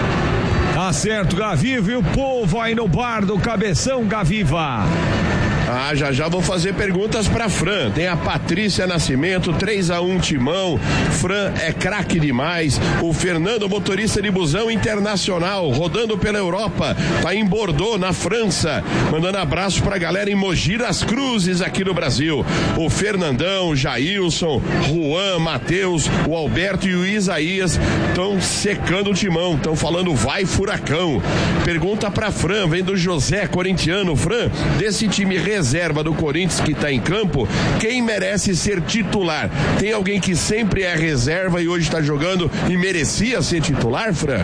Tá certo, Gaviva, e o povo aí no bar do Cabeção, Gaviva. Ah, já já vou fazer perguntas pra Fran. Tem a Patrícia Nascimento, três a um Timão. Fran é craque demais. O Fernando, motorista de busão internacional, rodando pela Europa, tá em Bordeaux, na França, mandando abraço pra galera em Mogi das Cruzes, aqui no Brasil. O Fernandão, Jailson, Juan, Matheus, o Alberto e o Isaías estão secando o Timão, estão falando vai furacão. Pergunta pra Fran, vem do José, corintiano. Fran, desse time reserva do Corinthians que está em campo, quem merece ser titular? Tem alguém que sempre é reserva e hoje está jogando e merecia ser titular, Fran?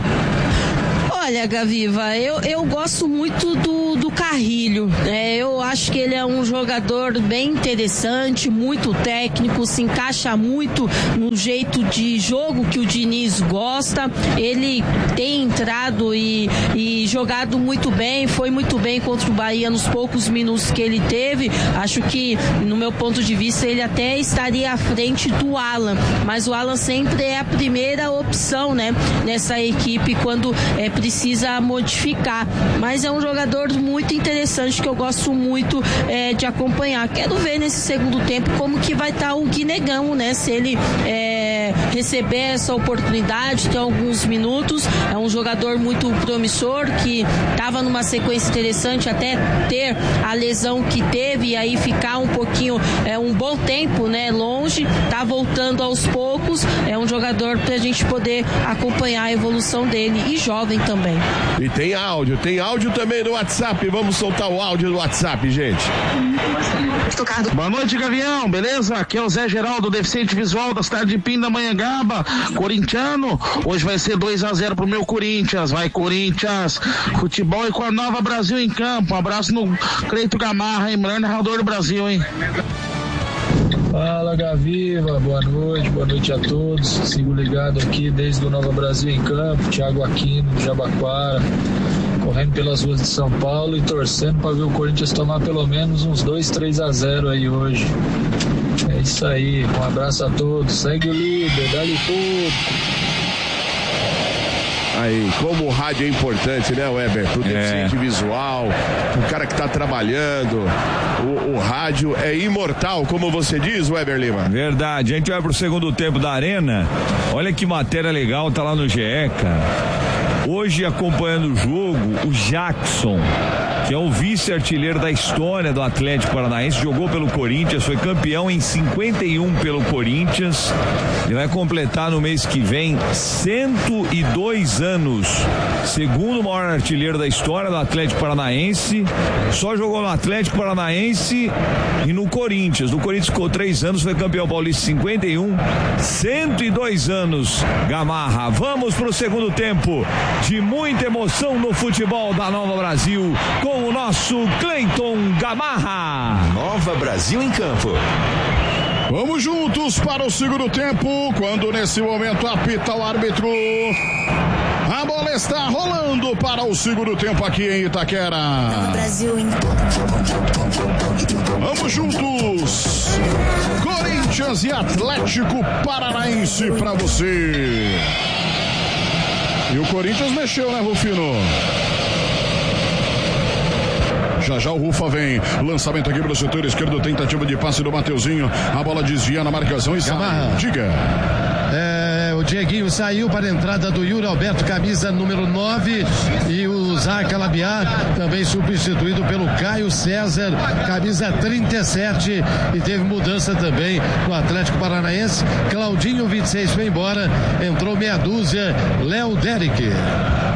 Olha, Gaviva, eu, eu gosto muito do, do Carrilho, é, eu acho que ele é um jogador bem interessante, muito técnico, se encaixa muito no jeito de jogo que o Diniz gosta, ele tem entrado e, e jogado muito bem, foi muito bem contra o Bahia nos poucos minutos que ele teve, acho que no meu ponto de vista ele até estaria à frente do Alan, mas o Alan sempre é a primeira opção, né, nessa equipe quando é preciso precisa modificar, mas é um jogador muito interessante que eu gosto muito é, de acompanhar. Quero ver nesse segundo tempo como que vai estar o Guinegão, né? Se ele é, receber essa oportunidade, tem alguns minutos, é um jogador muito promissor que estava numa sequência interessante até ter a lesão que teve e aí ficar um pouquinho, é um bom tempo, né? Longe, tá voltando aos poucos, é um jogador pra gente poder acompanhar a evolução dele e jovem também. E tem áudio, tem áudio também no WhatsApp. Vamos soltar o áudio do WhatsApp, gente. Boa noite, Gavião, beleza? Aqui é o Zé Geraldo, deficiente visual da cidade de Pindamonhangaba, corintiano. Hoje vai ser dois a zero pro meu Corinthians. Vai, Corinthians. Futebol e com a Nova Brasil em campo. Um abraço no Cleito Gamarra, hein? Melhor narrador do Brasil, hein? Fala, Gaviva, boa noite, boa noite a todos. Sigo ligado aqui desde o Nova Brasil em campo, Thiago Aquino, de Jabaquara, correndo pelas ruas de São Paulo e torcendo para ver o Corinthians tomar pelo menos uns dois, três a zero aí hoje. É isso aí, um abraço a todos, segue o líder, dá-lhe tudo. Aí, como o rádio é importante, né, Weber? Pro deficiente é. visual, o cara que tá trabalhando, o, o rádio é imortal, como você diz, Weber Lima. Verdade, a gente vai pro segundo tempo da Arena, olha que matéria legal, tá lá no G E, cara. Hoje, acompanhando o jogo, o Jackson, que é o vice-artilheiro da história do Atlético Paranaense, jogou pelo Corinthians, foi campeão em cinquenta e um pelo Corinthians, ele vai completar no mês que vem cento e dois anos, segundo maior artilheiro da história do Atlético Paranaense, só jogou no Atlético Paranaense e no Corinthians, no Corinthians ficou três anos, foi campeão paulista em cinquenta e um, cento e dois anos, Gamarra. Vamos pro segundo tempo de muita emoção no futebol da Nova Brasil, com o nosso Cleiton Gamarra. Nova Brasil em campo. Vamos juntos para o segundo tempo, quando nesse momento apita o árbitro. A bola está rolando para o segundo tempo aqui em Itaquera. Nova Brasil em Vamos juntos. Corinthians e Atlético Paranaense para você. E o Corinthians mexeu, né, Rufino? Já já o Rufa vem. Lançamento aqui pelo setor esquerdo. Tentativa de passe do Mateuzinho. A bola desvia na marcação e sai. Diga. É, o Dieguinho saiu para a entrada do Yuri Alberto, camisa número nove. E o Zá Calabiá também substituído pelo Caio César, camisa trinta e sete. E teve mudança também no Atlético Paranaense. Claudinho, vinte e seis, foi embora. Entrou meia dúzia. Léo Derek.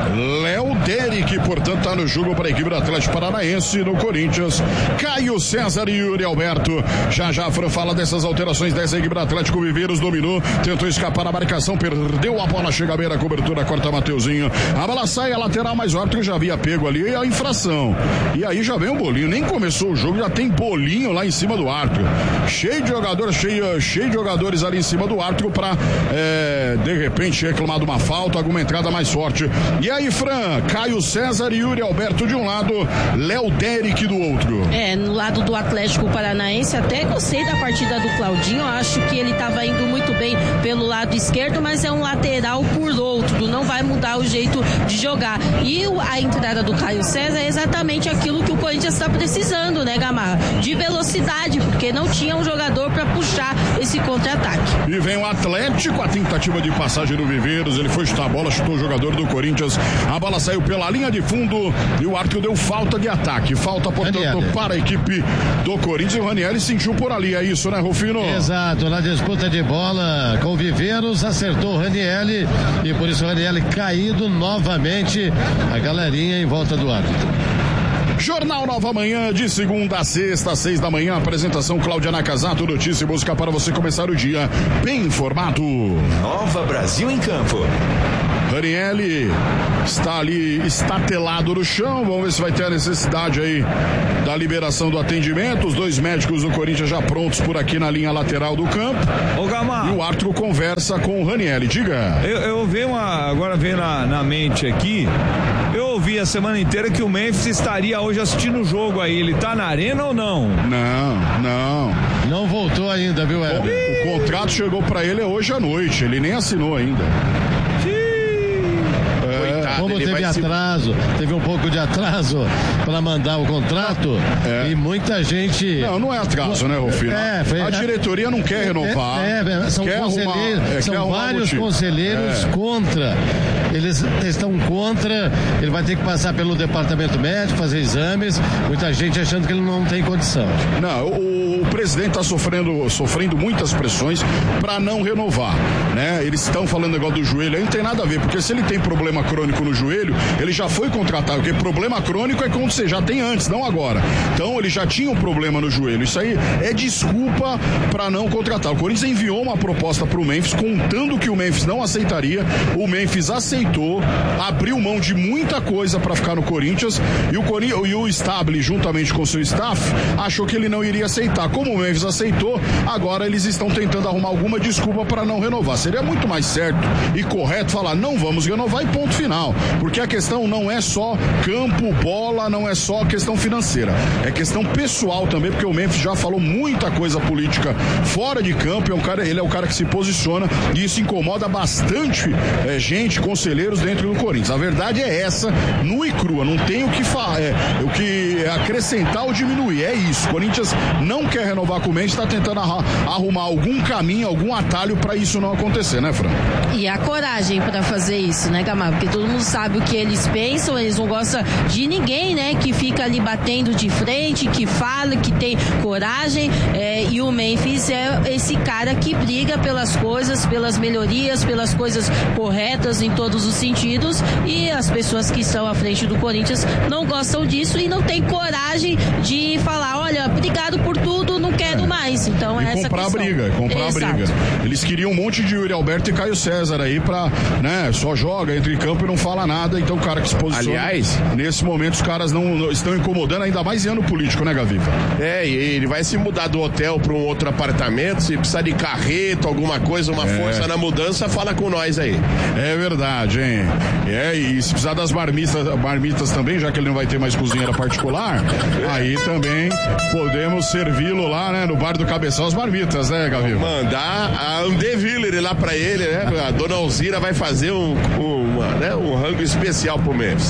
Léo Derek, portanto, tá no jogo para a equipe do Atlético Paranaense. No Corinthians, Caio César e Yuri Alberto. Já já a Fran fala dessas alterações dessa equipe do Atlético. Viveiros dominou, tentou escapar da marcação, perdeu a bola, chega à beira, cobertura, corta Mateuzinho. A bola sai, a lateral, mas o árbitro já havia pego ali a infração. E aí já vem o bolinho, nem começou o jogo, já tem bolinho lá em cima do árbitro. Cheio de jogadores, cheio, cheio de jogadores ali em cima do árbitro para é, de repente reclamar de uma falta, alguma entrada mais forte. E aí, Fran, Caio César e Yuri Alberto de um lado, Léo Derek do outro. É, no lado do Atlético Paranaense, até gostei da partida do Claudinho, acho que ele estava indo muito bem pelo lado esquerdo, mas é um lateral por outro, não vai mudar o jeito de jogar. E a entrada do Caio César é exatamente aquilo que o Corinthians está precisando, né, Gamarra? De velocidade, porque não tinha um jogador para puxar esse contra-ataque. E vem o Atlético, a tentativa de passagem do Viveiros, ele foi chutar a bola, chutou o jogador do Corinthians, a bola saiu pela linha de fundo e o árbitro deu falta de ataque, falta, portanto, Ranieri. Para a equipe do Corinthians. E o Ranieri sentiu por ali, é isso, né, Rufino? Exato, na disputa de bola com o Viveiros, acertou o Ranieri e por isso o Ranieri caído novamente, a galerinha em volta do árbitro. Jornal Nova Manhã, de segunda a sexta, às seis da manhã. Apresentação Cláudia Nakazato, notícia e música para você começar o dia bem informado. Nova Brasil em Campo. Ranieri está ali estatelado no chão. Vamos ver se vai ter a necessidade aí da liberação do atendimento. Os dois médicos do Corinthians já prontos por aqui na linha lateral do campo. Ô, Gamar. E o árbitro conversa com o Ranieri. Diga. Eu, eu vi uma, agora veio na, na mente aqui. Eu ouvi a semana inteira que o Memphis estaria hoje assistindo o jogo aí. Ele tá na arena ou não? Não, não. Não voltou ainda, viu, Hélio? O, o contrato chegou pra ele hoje à noite. Ele nem assinou ainda. Como teve atraso, se... teve um pouco de atraso para mandar o contrato é. E muita gente... Não, não é atraso, né, Rufino? É, foi... A diretoria não quer renovar. É, é, são quer conselheiros, arrumar, é, são vários conselheiros é. contra. Eles estão contra, ele vai ter que passar pelo departamento médico, fazer exames, muita gente achando que ele não tem condição. Não, o, o presidente está sofrendo, sofrendo muitas pressões para não renovar, né? Eles estão falando negócio do joelho, aí não tem nada a ver, porque se ele tem problema crônico no joelho, ele já foi contratado, porque problema crônico é quando você já tem antes, não agora. Então ele já tinha um problema no joelho, isso aí é desculpa para não contratar. O Corinthians enviou uma proposta para o Memphis, contando que o Memphis não aceitaria, o Memphis aceitou, abriu mão de muita coisa para ficar no Corinthians, e o, Cori- e o Stable, juntamente com seu staff, achou que ele não iria aceitar. Como o Memphis aceitou, agora eles estão tentando arrumar alguma desculpa para não renovar. Seria muito mais certo e correto falar, não vamos renovar e ponto final. Porque a questão não é só campo, bola, não é só questão financeira. É questão pessoal também, porque o Memphis já falou muita coisa política fora de campo, é um cara, ele é o cara que se posiciona e isso incomoda bastante é, gente, conselheiros dentro do Corinthians. A verdade é essa, nua e crua, não tem o que, fa- é, o que acrescentar ou diminuir, é isso. O Corinthians não quer renovar com o Memphis, está tentando arra- arrumar algum caminho, algum atalho para isso não acontecer, né, Fran? E a coragem para fazer isso, né, Gamal? Porque todo mundo sabe o que eles pensam, eles não gostam de ninguém, né, que fica ali batendo de frente, que fala, que tem coragem, é, e o Memphis é esse cara que briga pelas coisas, pelas melhorias, pelas coisas corretas em todos os sentidos, e as pessoas que estão à frente do Corinthians não gostam disso e não tem coragem de falar, olha, obrigado por tudo, não quero é. mais. Então, e é essa comprar questão. a briga, comprar Exato. a briga. Eles queriam um monte de Yuri Alberto e Caio César aí pra, né, só joga, entra em campo e não fala nada, então o cara que se posiciona. Aliás, nesse momento os caras não, não estão incomodando, ainda mais em ano político, né, Gaviva? É, e ele vai se mudar do hotel para um outro apartamento, se precisar de carreto, alguma coisa, uma é. força na mudança, fala com nós aí. É verdade, hein? É, e se precisar das marmitas, marmitas também, já que ele não vai ter mais cozinheira particular, aí também podemos servi-lo lá, né, no bar do Cabeção, as marmitas, né, Gaviva? Mandar a Andeviller lá pra ele, né? A dona Alzira vai fazer um, um, uma, né, um rango especial pro Memphis.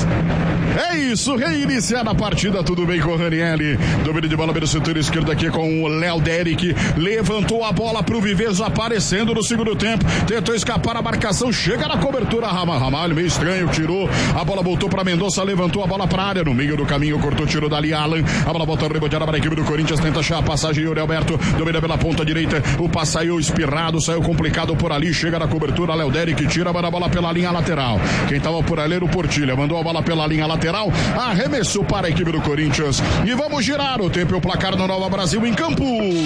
É isso, reiniciada a partida, tudo bem com o Ranieri, domínio de bola pelo setor esquerdo aqui com o Léo Derek, levantou a bola pro Viveiros aparecendo no segundo tempo, tentou escapar a marcação, chega na cobertura, Ramalho, meio estranho, tirou, a bola voltou pra Mendonça, levantou a bola pra área, no meio do caminho, cortou, tirou dali Alan, a bola volta reboteada para a equipe do Corinthians, tenta achar a passagem, Yuri Alberto, domina pela ponta direita, o passe saiu espirrado, saiu complicado por ali, chega na cobertura, Léo Derek tira a bola pela linha lateral, lateral. Quem tava por ali era o Portilha, mandou a bola pela linha lateral, arremessou para a equipe do Corinthians. E vamos girar o tempo e o placar no Nova Brasil em campo.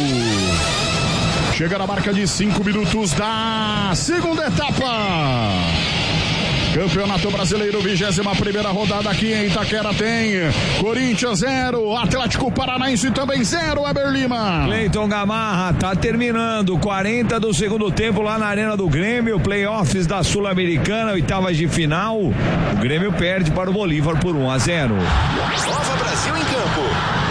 Chega na marca de cinco minutos da segunda etapa. Campeonato Brasileiro, vigésima primeira rodada aqui em Itaquera tem Corinthians zero, Atlético Paranaense também zero, Weber Lima. Cleiton Gamarra tá terminando, quarenta do segundo tempo lá na Arena do Grêmio, playoffs da Sul-Americana, oitavas de final. O Grêmio perde para o Bolívar por um a zero. Nova Brasil em campo.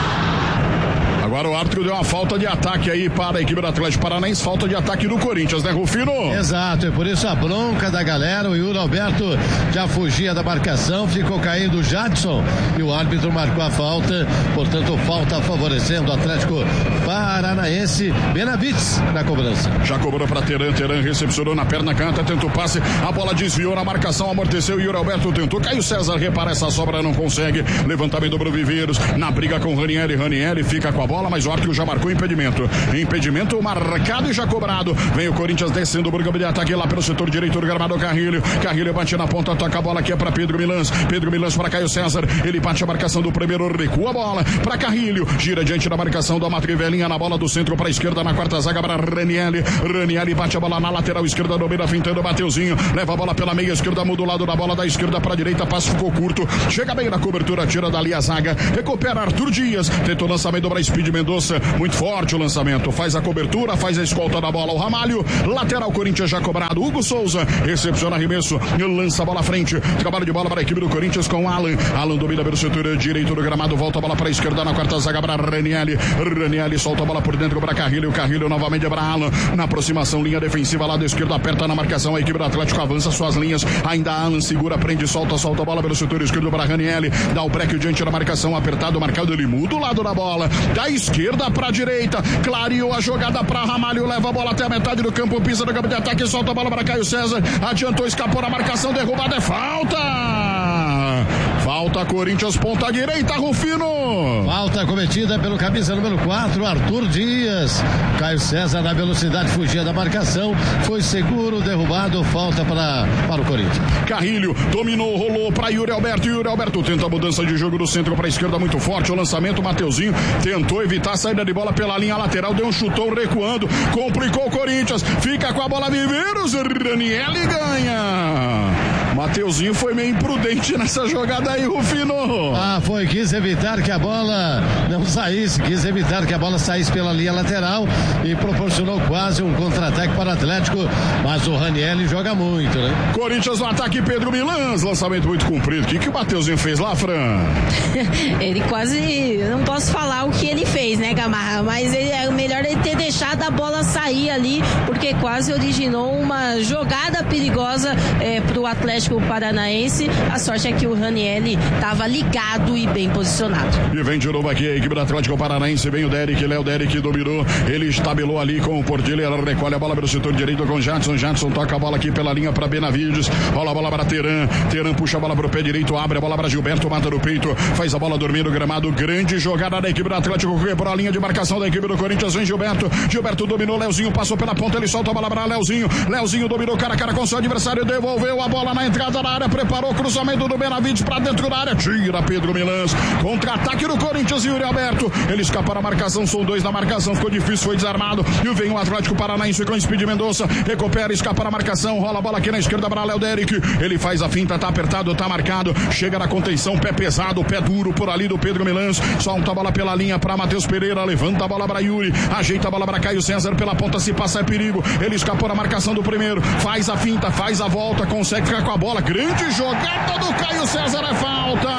Agora o árbitro deu uma falta de ataque aí para a equipe do Atlético Paranaense, falta de ataque do Corinthians, né, Rufino? Exato, e por isso a bronca da galera, o Yuri Alberto já fugia da marcação, ficou caindo o Jadson e o árbitro marcou a falta, portanto falta favorecendo o Atlético Paranaense. Benavides na cobrança. Já cobrou para Teran, Teran recepcionou na perna canta, tentou passe, a bola desviou na marcação, amorteceu, o Yuri Alberto tentou, Caio César repara essa sobra, não consegue, levantamento do Viveiros, na briga com Ranieri, Ranieri fica com a bola, mas o árbitro já marcou impedimento. Impedimento marcado e já cobrado. Vem o Corinthians descendo o burgo de ataque lá pelo setor direito do gramado. Carrilho. Carrilho bate na ponta, toca a bola aqui é para Pedro Milans. Pedro Milans para Caio César. Ele bate a marcação do primeiro, recua a bola para Carrilho. Gira diante da marcação do Amatrivelinha na bola do centro para a esquerda na quarta zaga para Ranieri. Ranieri bate a bola na lateral esquerda do meio, fintando, Mateuzinho. Leva a bola pela meia esquerda, muda o lado da bola da esquerda para a direita, passe ficou curto. Chega bem na cobertura, tira dali a zaga. Recupera Arthur Dias. Tentou o lançamento para Speed Mendonça, muito forte o lançamento, faz a cobertura, faz a escolta da bola, o Ramalho, lateral Corinthians já cobrado, Hugo Souza, recepciona arremesso, lança a bola à frente, trabalho de bola para a equipe do Corinthians com Alan, Alan domina pelo setor direito do gramado, volta a bola para a esquerda na quarta zaga para Ranieri, Ranieri solta a bola por dentro para Carrilho, Carrilho novamente para Alan, na aproximação, linha defensiva, lado esquerdo, aperta na marcação, a equipe do Atlético avança suas linhas, ainda Alan segura, prende, solta, solta a bola pelo setor esquerdo para Ranieri, dá o break diante da marcação, apertado, marcado, ele muda o lado da bola, da esquerda para a direita, clareou a jogada para Ramalho, leva a bola até a metade do campo, pisa no campo de ataque, solta a bola para Caio César, adiantou, escapou na marcação, derrubada, é falta! Falta Corinthians, ponta direita, Rufino! Falta cometida pelo camisa número quatro, Arthur Dias. Caio César na velocidade fugia da marcação, foi seguro, derrubado, falta para, para o Corinthians. Carrilho dominou, rolou para Yuri Alberto, Yuri Alberto tenta a mudança de jogo do centro para a esquerda, muito forte, o lançamento, Mateuzinho tentou evitar a saída de bola pela linha lateral, deu um chutão recuando, complicou o Corinthians, fica com a bola Viveiros, Ranieri ganha. Mateuzinho foi meio imprudente nessa jogada aí, Rufino. Ah, foi, quis evitar que a bola não saísse, quis evitar que a bola saísse pela linha lateral e proporcionou quase um contra-ataque para o Atlético, mas o Ranieri joga muito, né? Corinthians no ataque, Pedro Milans, lançamento muito comprido. O que, que o Mateuzinho fez lá, Fran? Ele quase, não posso falar o que ele fez, né, Gamarra, mas ele, é melhor ele ter deixado a bola sair ali, porque quase originou uma jogada perigosa é, para o Atlético Paranaense. A sorte é que o Ranieri estava ligado e bem posicionado. E vem de novo aqui a equipe do Atlético Paranaense, vem o Derek, Léo Derek dominou, ele estabelou ali com o Portilha, ela recolhe a bola pelo setor direito com o Jadson, Jadson toca a bola aqui pela linha para Benavides, rola a bola para Teran, Teran puxa a bola para o pé direito, abre a bola para Gilberto, mata no peito, faz a bola dormir no gramado, grande jogada da equipe do Atlético, quebrou a linha de marcação da equipe do Corinthians, vem Gilberto, Gilberto dominou, Leozinho passou pela ponta, ele solta a bola para Leozinho, Leozinho dominou cara a cara com seu adversário, devolveu a bola na entrada da área, preparou o cruzamento do Benavides para dentro da área, tira Pedro Milans, contra-ataque do Corinthians, Yuri Alberto, ele escapa na marcação, são dois na marcação, ficou difícil, foi desarmado, e vem o Atlético Paranaense com o Speed Mendonça, recupera, escapa na marcação, rola a bola aqui na esquerda para Léo Derek, ele faz a finta, tá apertado, tá marcado, chega na contenção, pé pesado, pé duro por ali do Pedro Milans, solta a bola pela linha para Matheus Pereira, levanta a bola para Yuri, ajeita a bola para Caio César, pela ponta se passa é perigo, ele escapou na marcação do primeiro, faz a finta, faz a volta, consegue ficar com a bola, grande jogada do Caio César, é falta!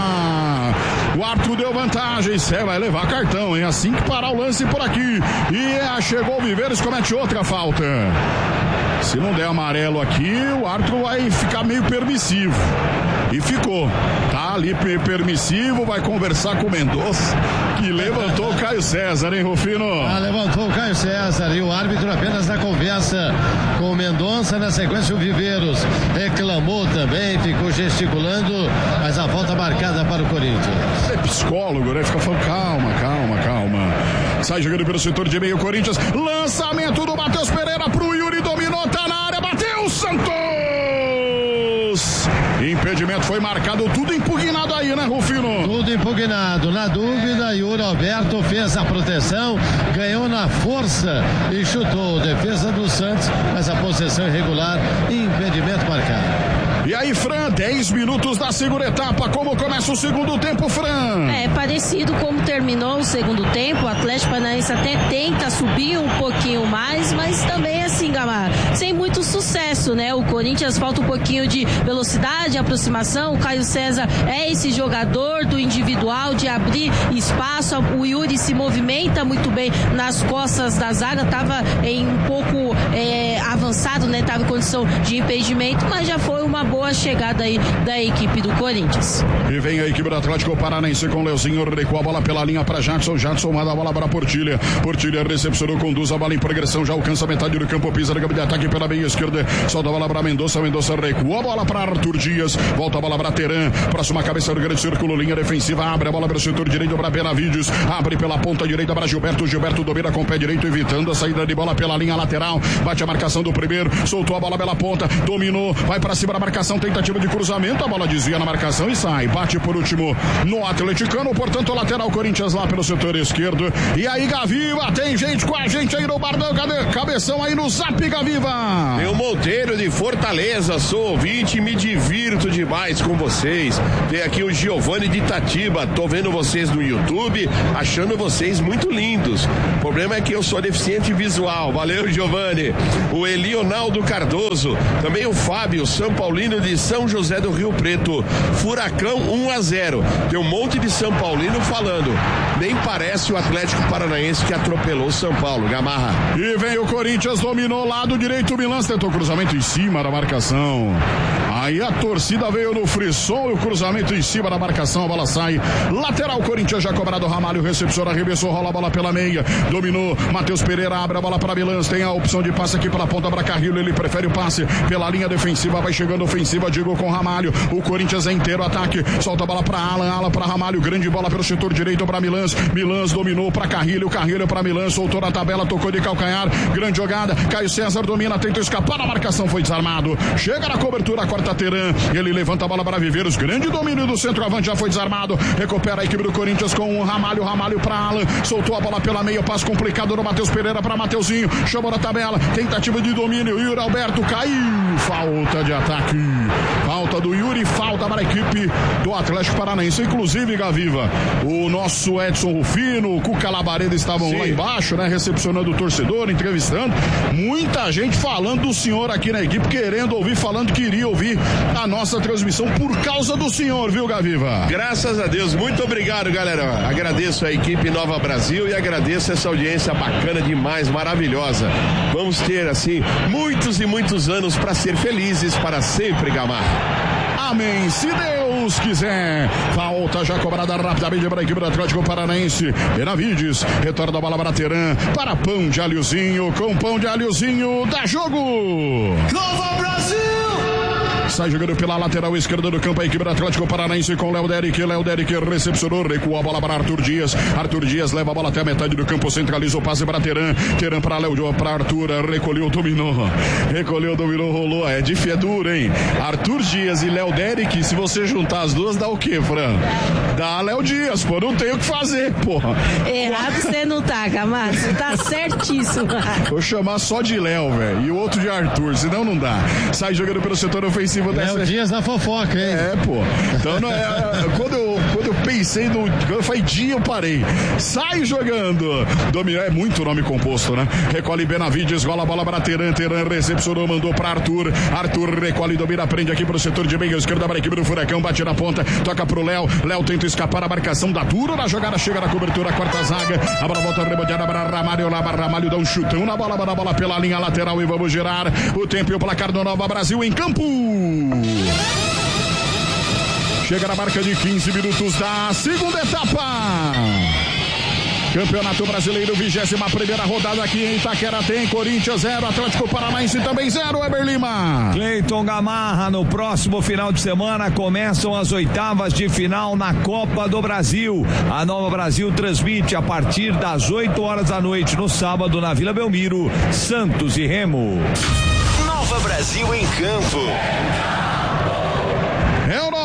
O árbitro deu vantagem, Cé vai levar cartão, hein? Assim que parar o lance por aqui. E é, chegou o Viveiros, comete outra falta. Se não der amarelo aqui, o árbitro vai ficar meio permissivo. E ficou. Tá ali permissivo, vai conversar com o Mendonça, que levantou o Caio César, hein, Rufino? Ah, levantou o Caio César e o árbitro apenas na conversa com o Mendonça. Na sequência, o Viveiros reclamou também, ficou gesticulando, mas a volta marcada para o Corinthians. É psicólogo, né? Fica falando, calma, calma, calma. Sai jogando pelo setor de meio, Corinthians. Lançamento do Matheus Pereira pro Yuri, dominou, tá na área, bateu, Santos! projeto foi marcado, tudo impugnado aí, né, Rufino? Tudo impugnado. Na dúvida, Yuri Alberto fez a proteção, ganhou na força e chutou. Defesa do Santos, mas a possessão irregular e impedimento marcado. E aí, Fran, dez minutos da segunda etapa, como começa o segundo tempo, Fran? É parecido como terminou o segundo tempo, o Atlético Paranaense até tenta subir um pouquinho mais, mas também assim, Gamar, sem muito sucesso, né? O Corinthians falta um pouquinho de velocidade, aproximação, o Caio César é esse jogador do individual, de abrir espaço, o Yuri se movimenta muito bem nas costas da zaga, tava em um pouco é, avançado, né? Tava em condição de impedimento, mas já foi uma boa chegada aí da equipe do Corinthians. E vem a equipe do Atlético Paranaense com o Leozinho, recuou a bola pela linha para Jadson, Jadson manda a bola para Portilha, Portilha recepcionou, conduz a bola em progressão, já alcança a metade do campo, pisa no campo de ataque pela meia esquerda, solta a bola para Mendonça, Mendonça recua a bola para Arthur Dias, volta a bola para Teran, próxima cabeça do grande círculo, linha defensiva, abre a bola para o setor direito para Benavides, abre pela ponta direita para Gilberto, Gilberto domina com o pé direito, evitando a saída de bola pela linha lateral, bate a marcação do primeiro, soltou a bola pela ponta, dominou, vai para cima da marcação, tentativa de cruzamento, a bola desvia na marcação e sai, bate por último no atleticano, portanto lateral Corinthians lá pelo setor esquerdo. E aí, Gaviva, tem gente com a gente aí no Bardão, cadê? Cabeção aí no Zap, Gaviva. Tem o Monteiro de Fortaleza, sou ouvinte e me divirto demais com vocês. Tem aqui o Giovanni de Itatiba, tô vendo vocês no YouTube, achando vocês muito lindos. O problema é que eu sou deficiente visual, valeu, Giovanni. O Elionaldo Cardoso, também o Fábio, São Paulino de São José do Rio Preto, Furacão um a zero. Tem um monte de São Paulino falando, nem parece o Atlético Paranaense que atropelou o São Paulo, Gamarra. E vem o Corinthians, dominou lado direito, o Milan tentou cruzamento em cima da marcação. Aí a torcida veio no frisson e o cruzamento em cima da marcação, a bola sai. Lateral Corinthians já cobrado, Ramalho recepciona, arremessou, rola a bola pela meia, dominou, Matheus Pereira abre a bola para Milan, tem a opção de passe aqui pela ponta para Carrilho, ele prefere o passe pela linha defensiva, vai chegando ofensiva, digo com Ramalho, o Corinthians é inteiro, ataque, solta a bola para Alan, Alan para Ramalho, grande bola pelo setor direito para Milans, Milans dominou para Carrilho, Carrilho para Milans, soltou na tabela, tocou de calcanhar, grande jogada, Caio César domina, tenta escapar, a marcação foi desarmado, chega na cobertura, corta Teran, ele levanta a bola para Viveiros, grande domínio do centroavante, já foi desarmado, recupera a equipe do Corinthians com o Ramalho, Ramalho para Alan, soltou a bola pela meia, passo complicado do Matheus Pereira para Mateuzinho, chamou na tabela, tentativa de domínio, Yuri Alberto caiu, falta de ataque, falta do Yuri, falta para a equipe do Atlético Paranaense, inclusive, Gaviva, o nosso Edson Rufino, o Cuca Labareda estavam Sim. lá embaixo, né, recepcionando o torcedor, entrevistando, muita gente falando do senhor aqui na equipe, querendo ouvir, falando que iria ouvir a nossa transmissão por causa do senhor, viu, Gaviva? Graças a Deus, muito obrigado, galera, agradeço a equipe Nova Brasil e agradeço essa audiência bacana demais, maravilhosa, vamos ter, assim, muitos e muitos anos para ser felizes para sempre, Gamar. Amém, se Deus quiser. Falta já cobrada rapidamente para a equipe do Atlético Paranaense. Benavides, retorna a bola para Teran, para Pão de Alhozinho, com Pão de Alhozinho, dá jogo! Nova Brasil! Sai jogando pela lateral esquerda do campo a equipe do Atlético Paranaense com Léo Derek. Léo Derek recepcionou, recua a bola para Arthur Dias. Arthur Dias leva a bola até a metade do campo, centraliza o passe para Teran. Teran para Léo, para Arthur, recolheu, dominou. Recolheu, dominou, rolou. É difícil, é duro, hein? Arthur Dias e Léo Derek, se você juntar as duas, dá o quê, Fran? Dá Léo Dias, pô, não tem o que fazer, porra. Errado você não tá, Camargo, você tá certíssimo. Vou chamar só de Léo, velho, e o outro de Arthur, senão não dá. Sai jogando pelo setor ofensivo. Léo Dias da fofoca, hein? É, pô. Então, não é, quando, eu, quando eu pensei no... Quando foi dia, eu parei. Sai jogando. Dominou, é muito nome composto, né? Recolhe Benavides, gola a bola para Teran. Teran recepcionou, mandou para Arthur. Arthur recolhe, domina, prende aqui pro setor de meio esquerda para a equipe do Furacão. Bate na ponta, toca pro Léo. Léo tenta escapar, a marcação dá duro na jogada, chega na cobertura, quarta zaga. A bola volta reboteada para Ramalho. Lá, Ramalho dá um chutão na bola, na bola pela linha lateral e vamos girar. O tempo e o placar do Nova Brasil em campo. Chega na marca de quinze minutos da segunda etapa. Campeonato Brasileiro, vigésima primeira rodada aqui em Itaquera, tem Corinthians zero, Atlético Paranaense também zero, Eber Lima. Cleiton Gamarra, no próximo final de semana começam as oitavas de final na Copa do Brasil. A Nova Brasil transmite a partir das oito horas da noite no sábado na Vila Belmiro, Santos e Remo. Nova Brasil em campo. Europa.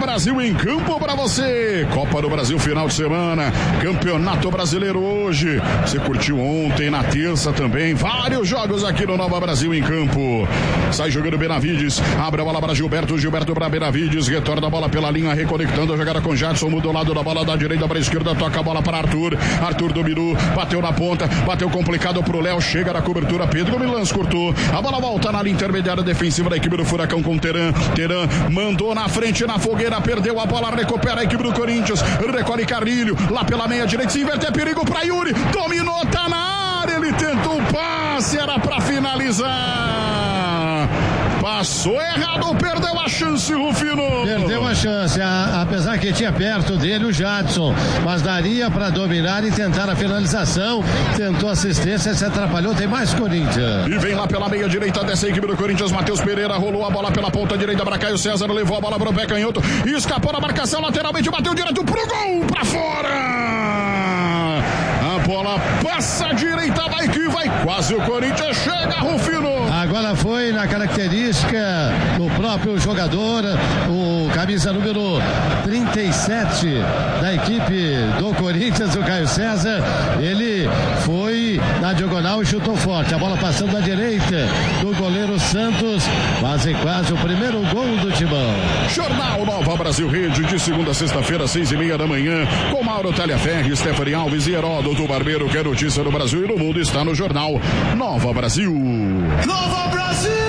Brasil em campo pra você. Copa do Brasil final de semana. Campeonato Brasileiro hoje. Você curtiu ontem, na terça também. Vários jogos aqui no Nova Brasil em campo. Sai jogando Benavides. Abre a bola para Gilberto. Gilberto para Benavides. Retorna a bola pela linha, reconectando a jogada com Jadson. Muda o lado da bola da direita para a esquerda. Toca a bola para Arthur. Arthur dominou. Bateu na ponta. Bateu complicado pro Léo. Chega na cobertura. Pedro Milans cortou. A bola volta na linha intermediária defensiva da equipe do Furacão com Teran. Teran mandou na frente na fogueira. Perdeu a bola. Recupera a equipe do Corinthians. Recolhe Carrilho. Lá pela meia direita. Se inverte. É perigo para Yuri. Dominou. Tá na área. Ele tentou o passe. Era para finalizar. Passou errado, perdeu a chance, Rufino. Perdeu a chance, a, apesar que tinha perto dele o Jadson, mas daria para dominar e tentar a finalização. Tentou assistência, se atrapalhou, tem mais Corinthians. E vem lá pela meia direita dessa equipe do Corinthians, Matheus Pereira rolou a bola pela ponta direita para Caio César, levou a bola para o pé canhoto e escapou na marcação lateralmente, bateu direto pro gol, para fora. A bola passa à direita, vai que vai, quase o Corinthians chega, Rufino. Agora foi na característica do próprio jogador, o camisa número trinta e sete da equipe do Corinthians, o Caio César. Ele foi na diagonal e chutou forte. A bola passando à direita do goleiro Santos. Quase, quase o primeiro gol do Timão. Jornal Nova Brasil Rede, de segunda a sexta-feira, seis e meia da manhã, com Mauro Talhaferri, Stephanie Alves e Heródoto Barbeiro, que é notícia no Brasil e no mundo, está no Jornal Nova Brasil. Nova Brasil!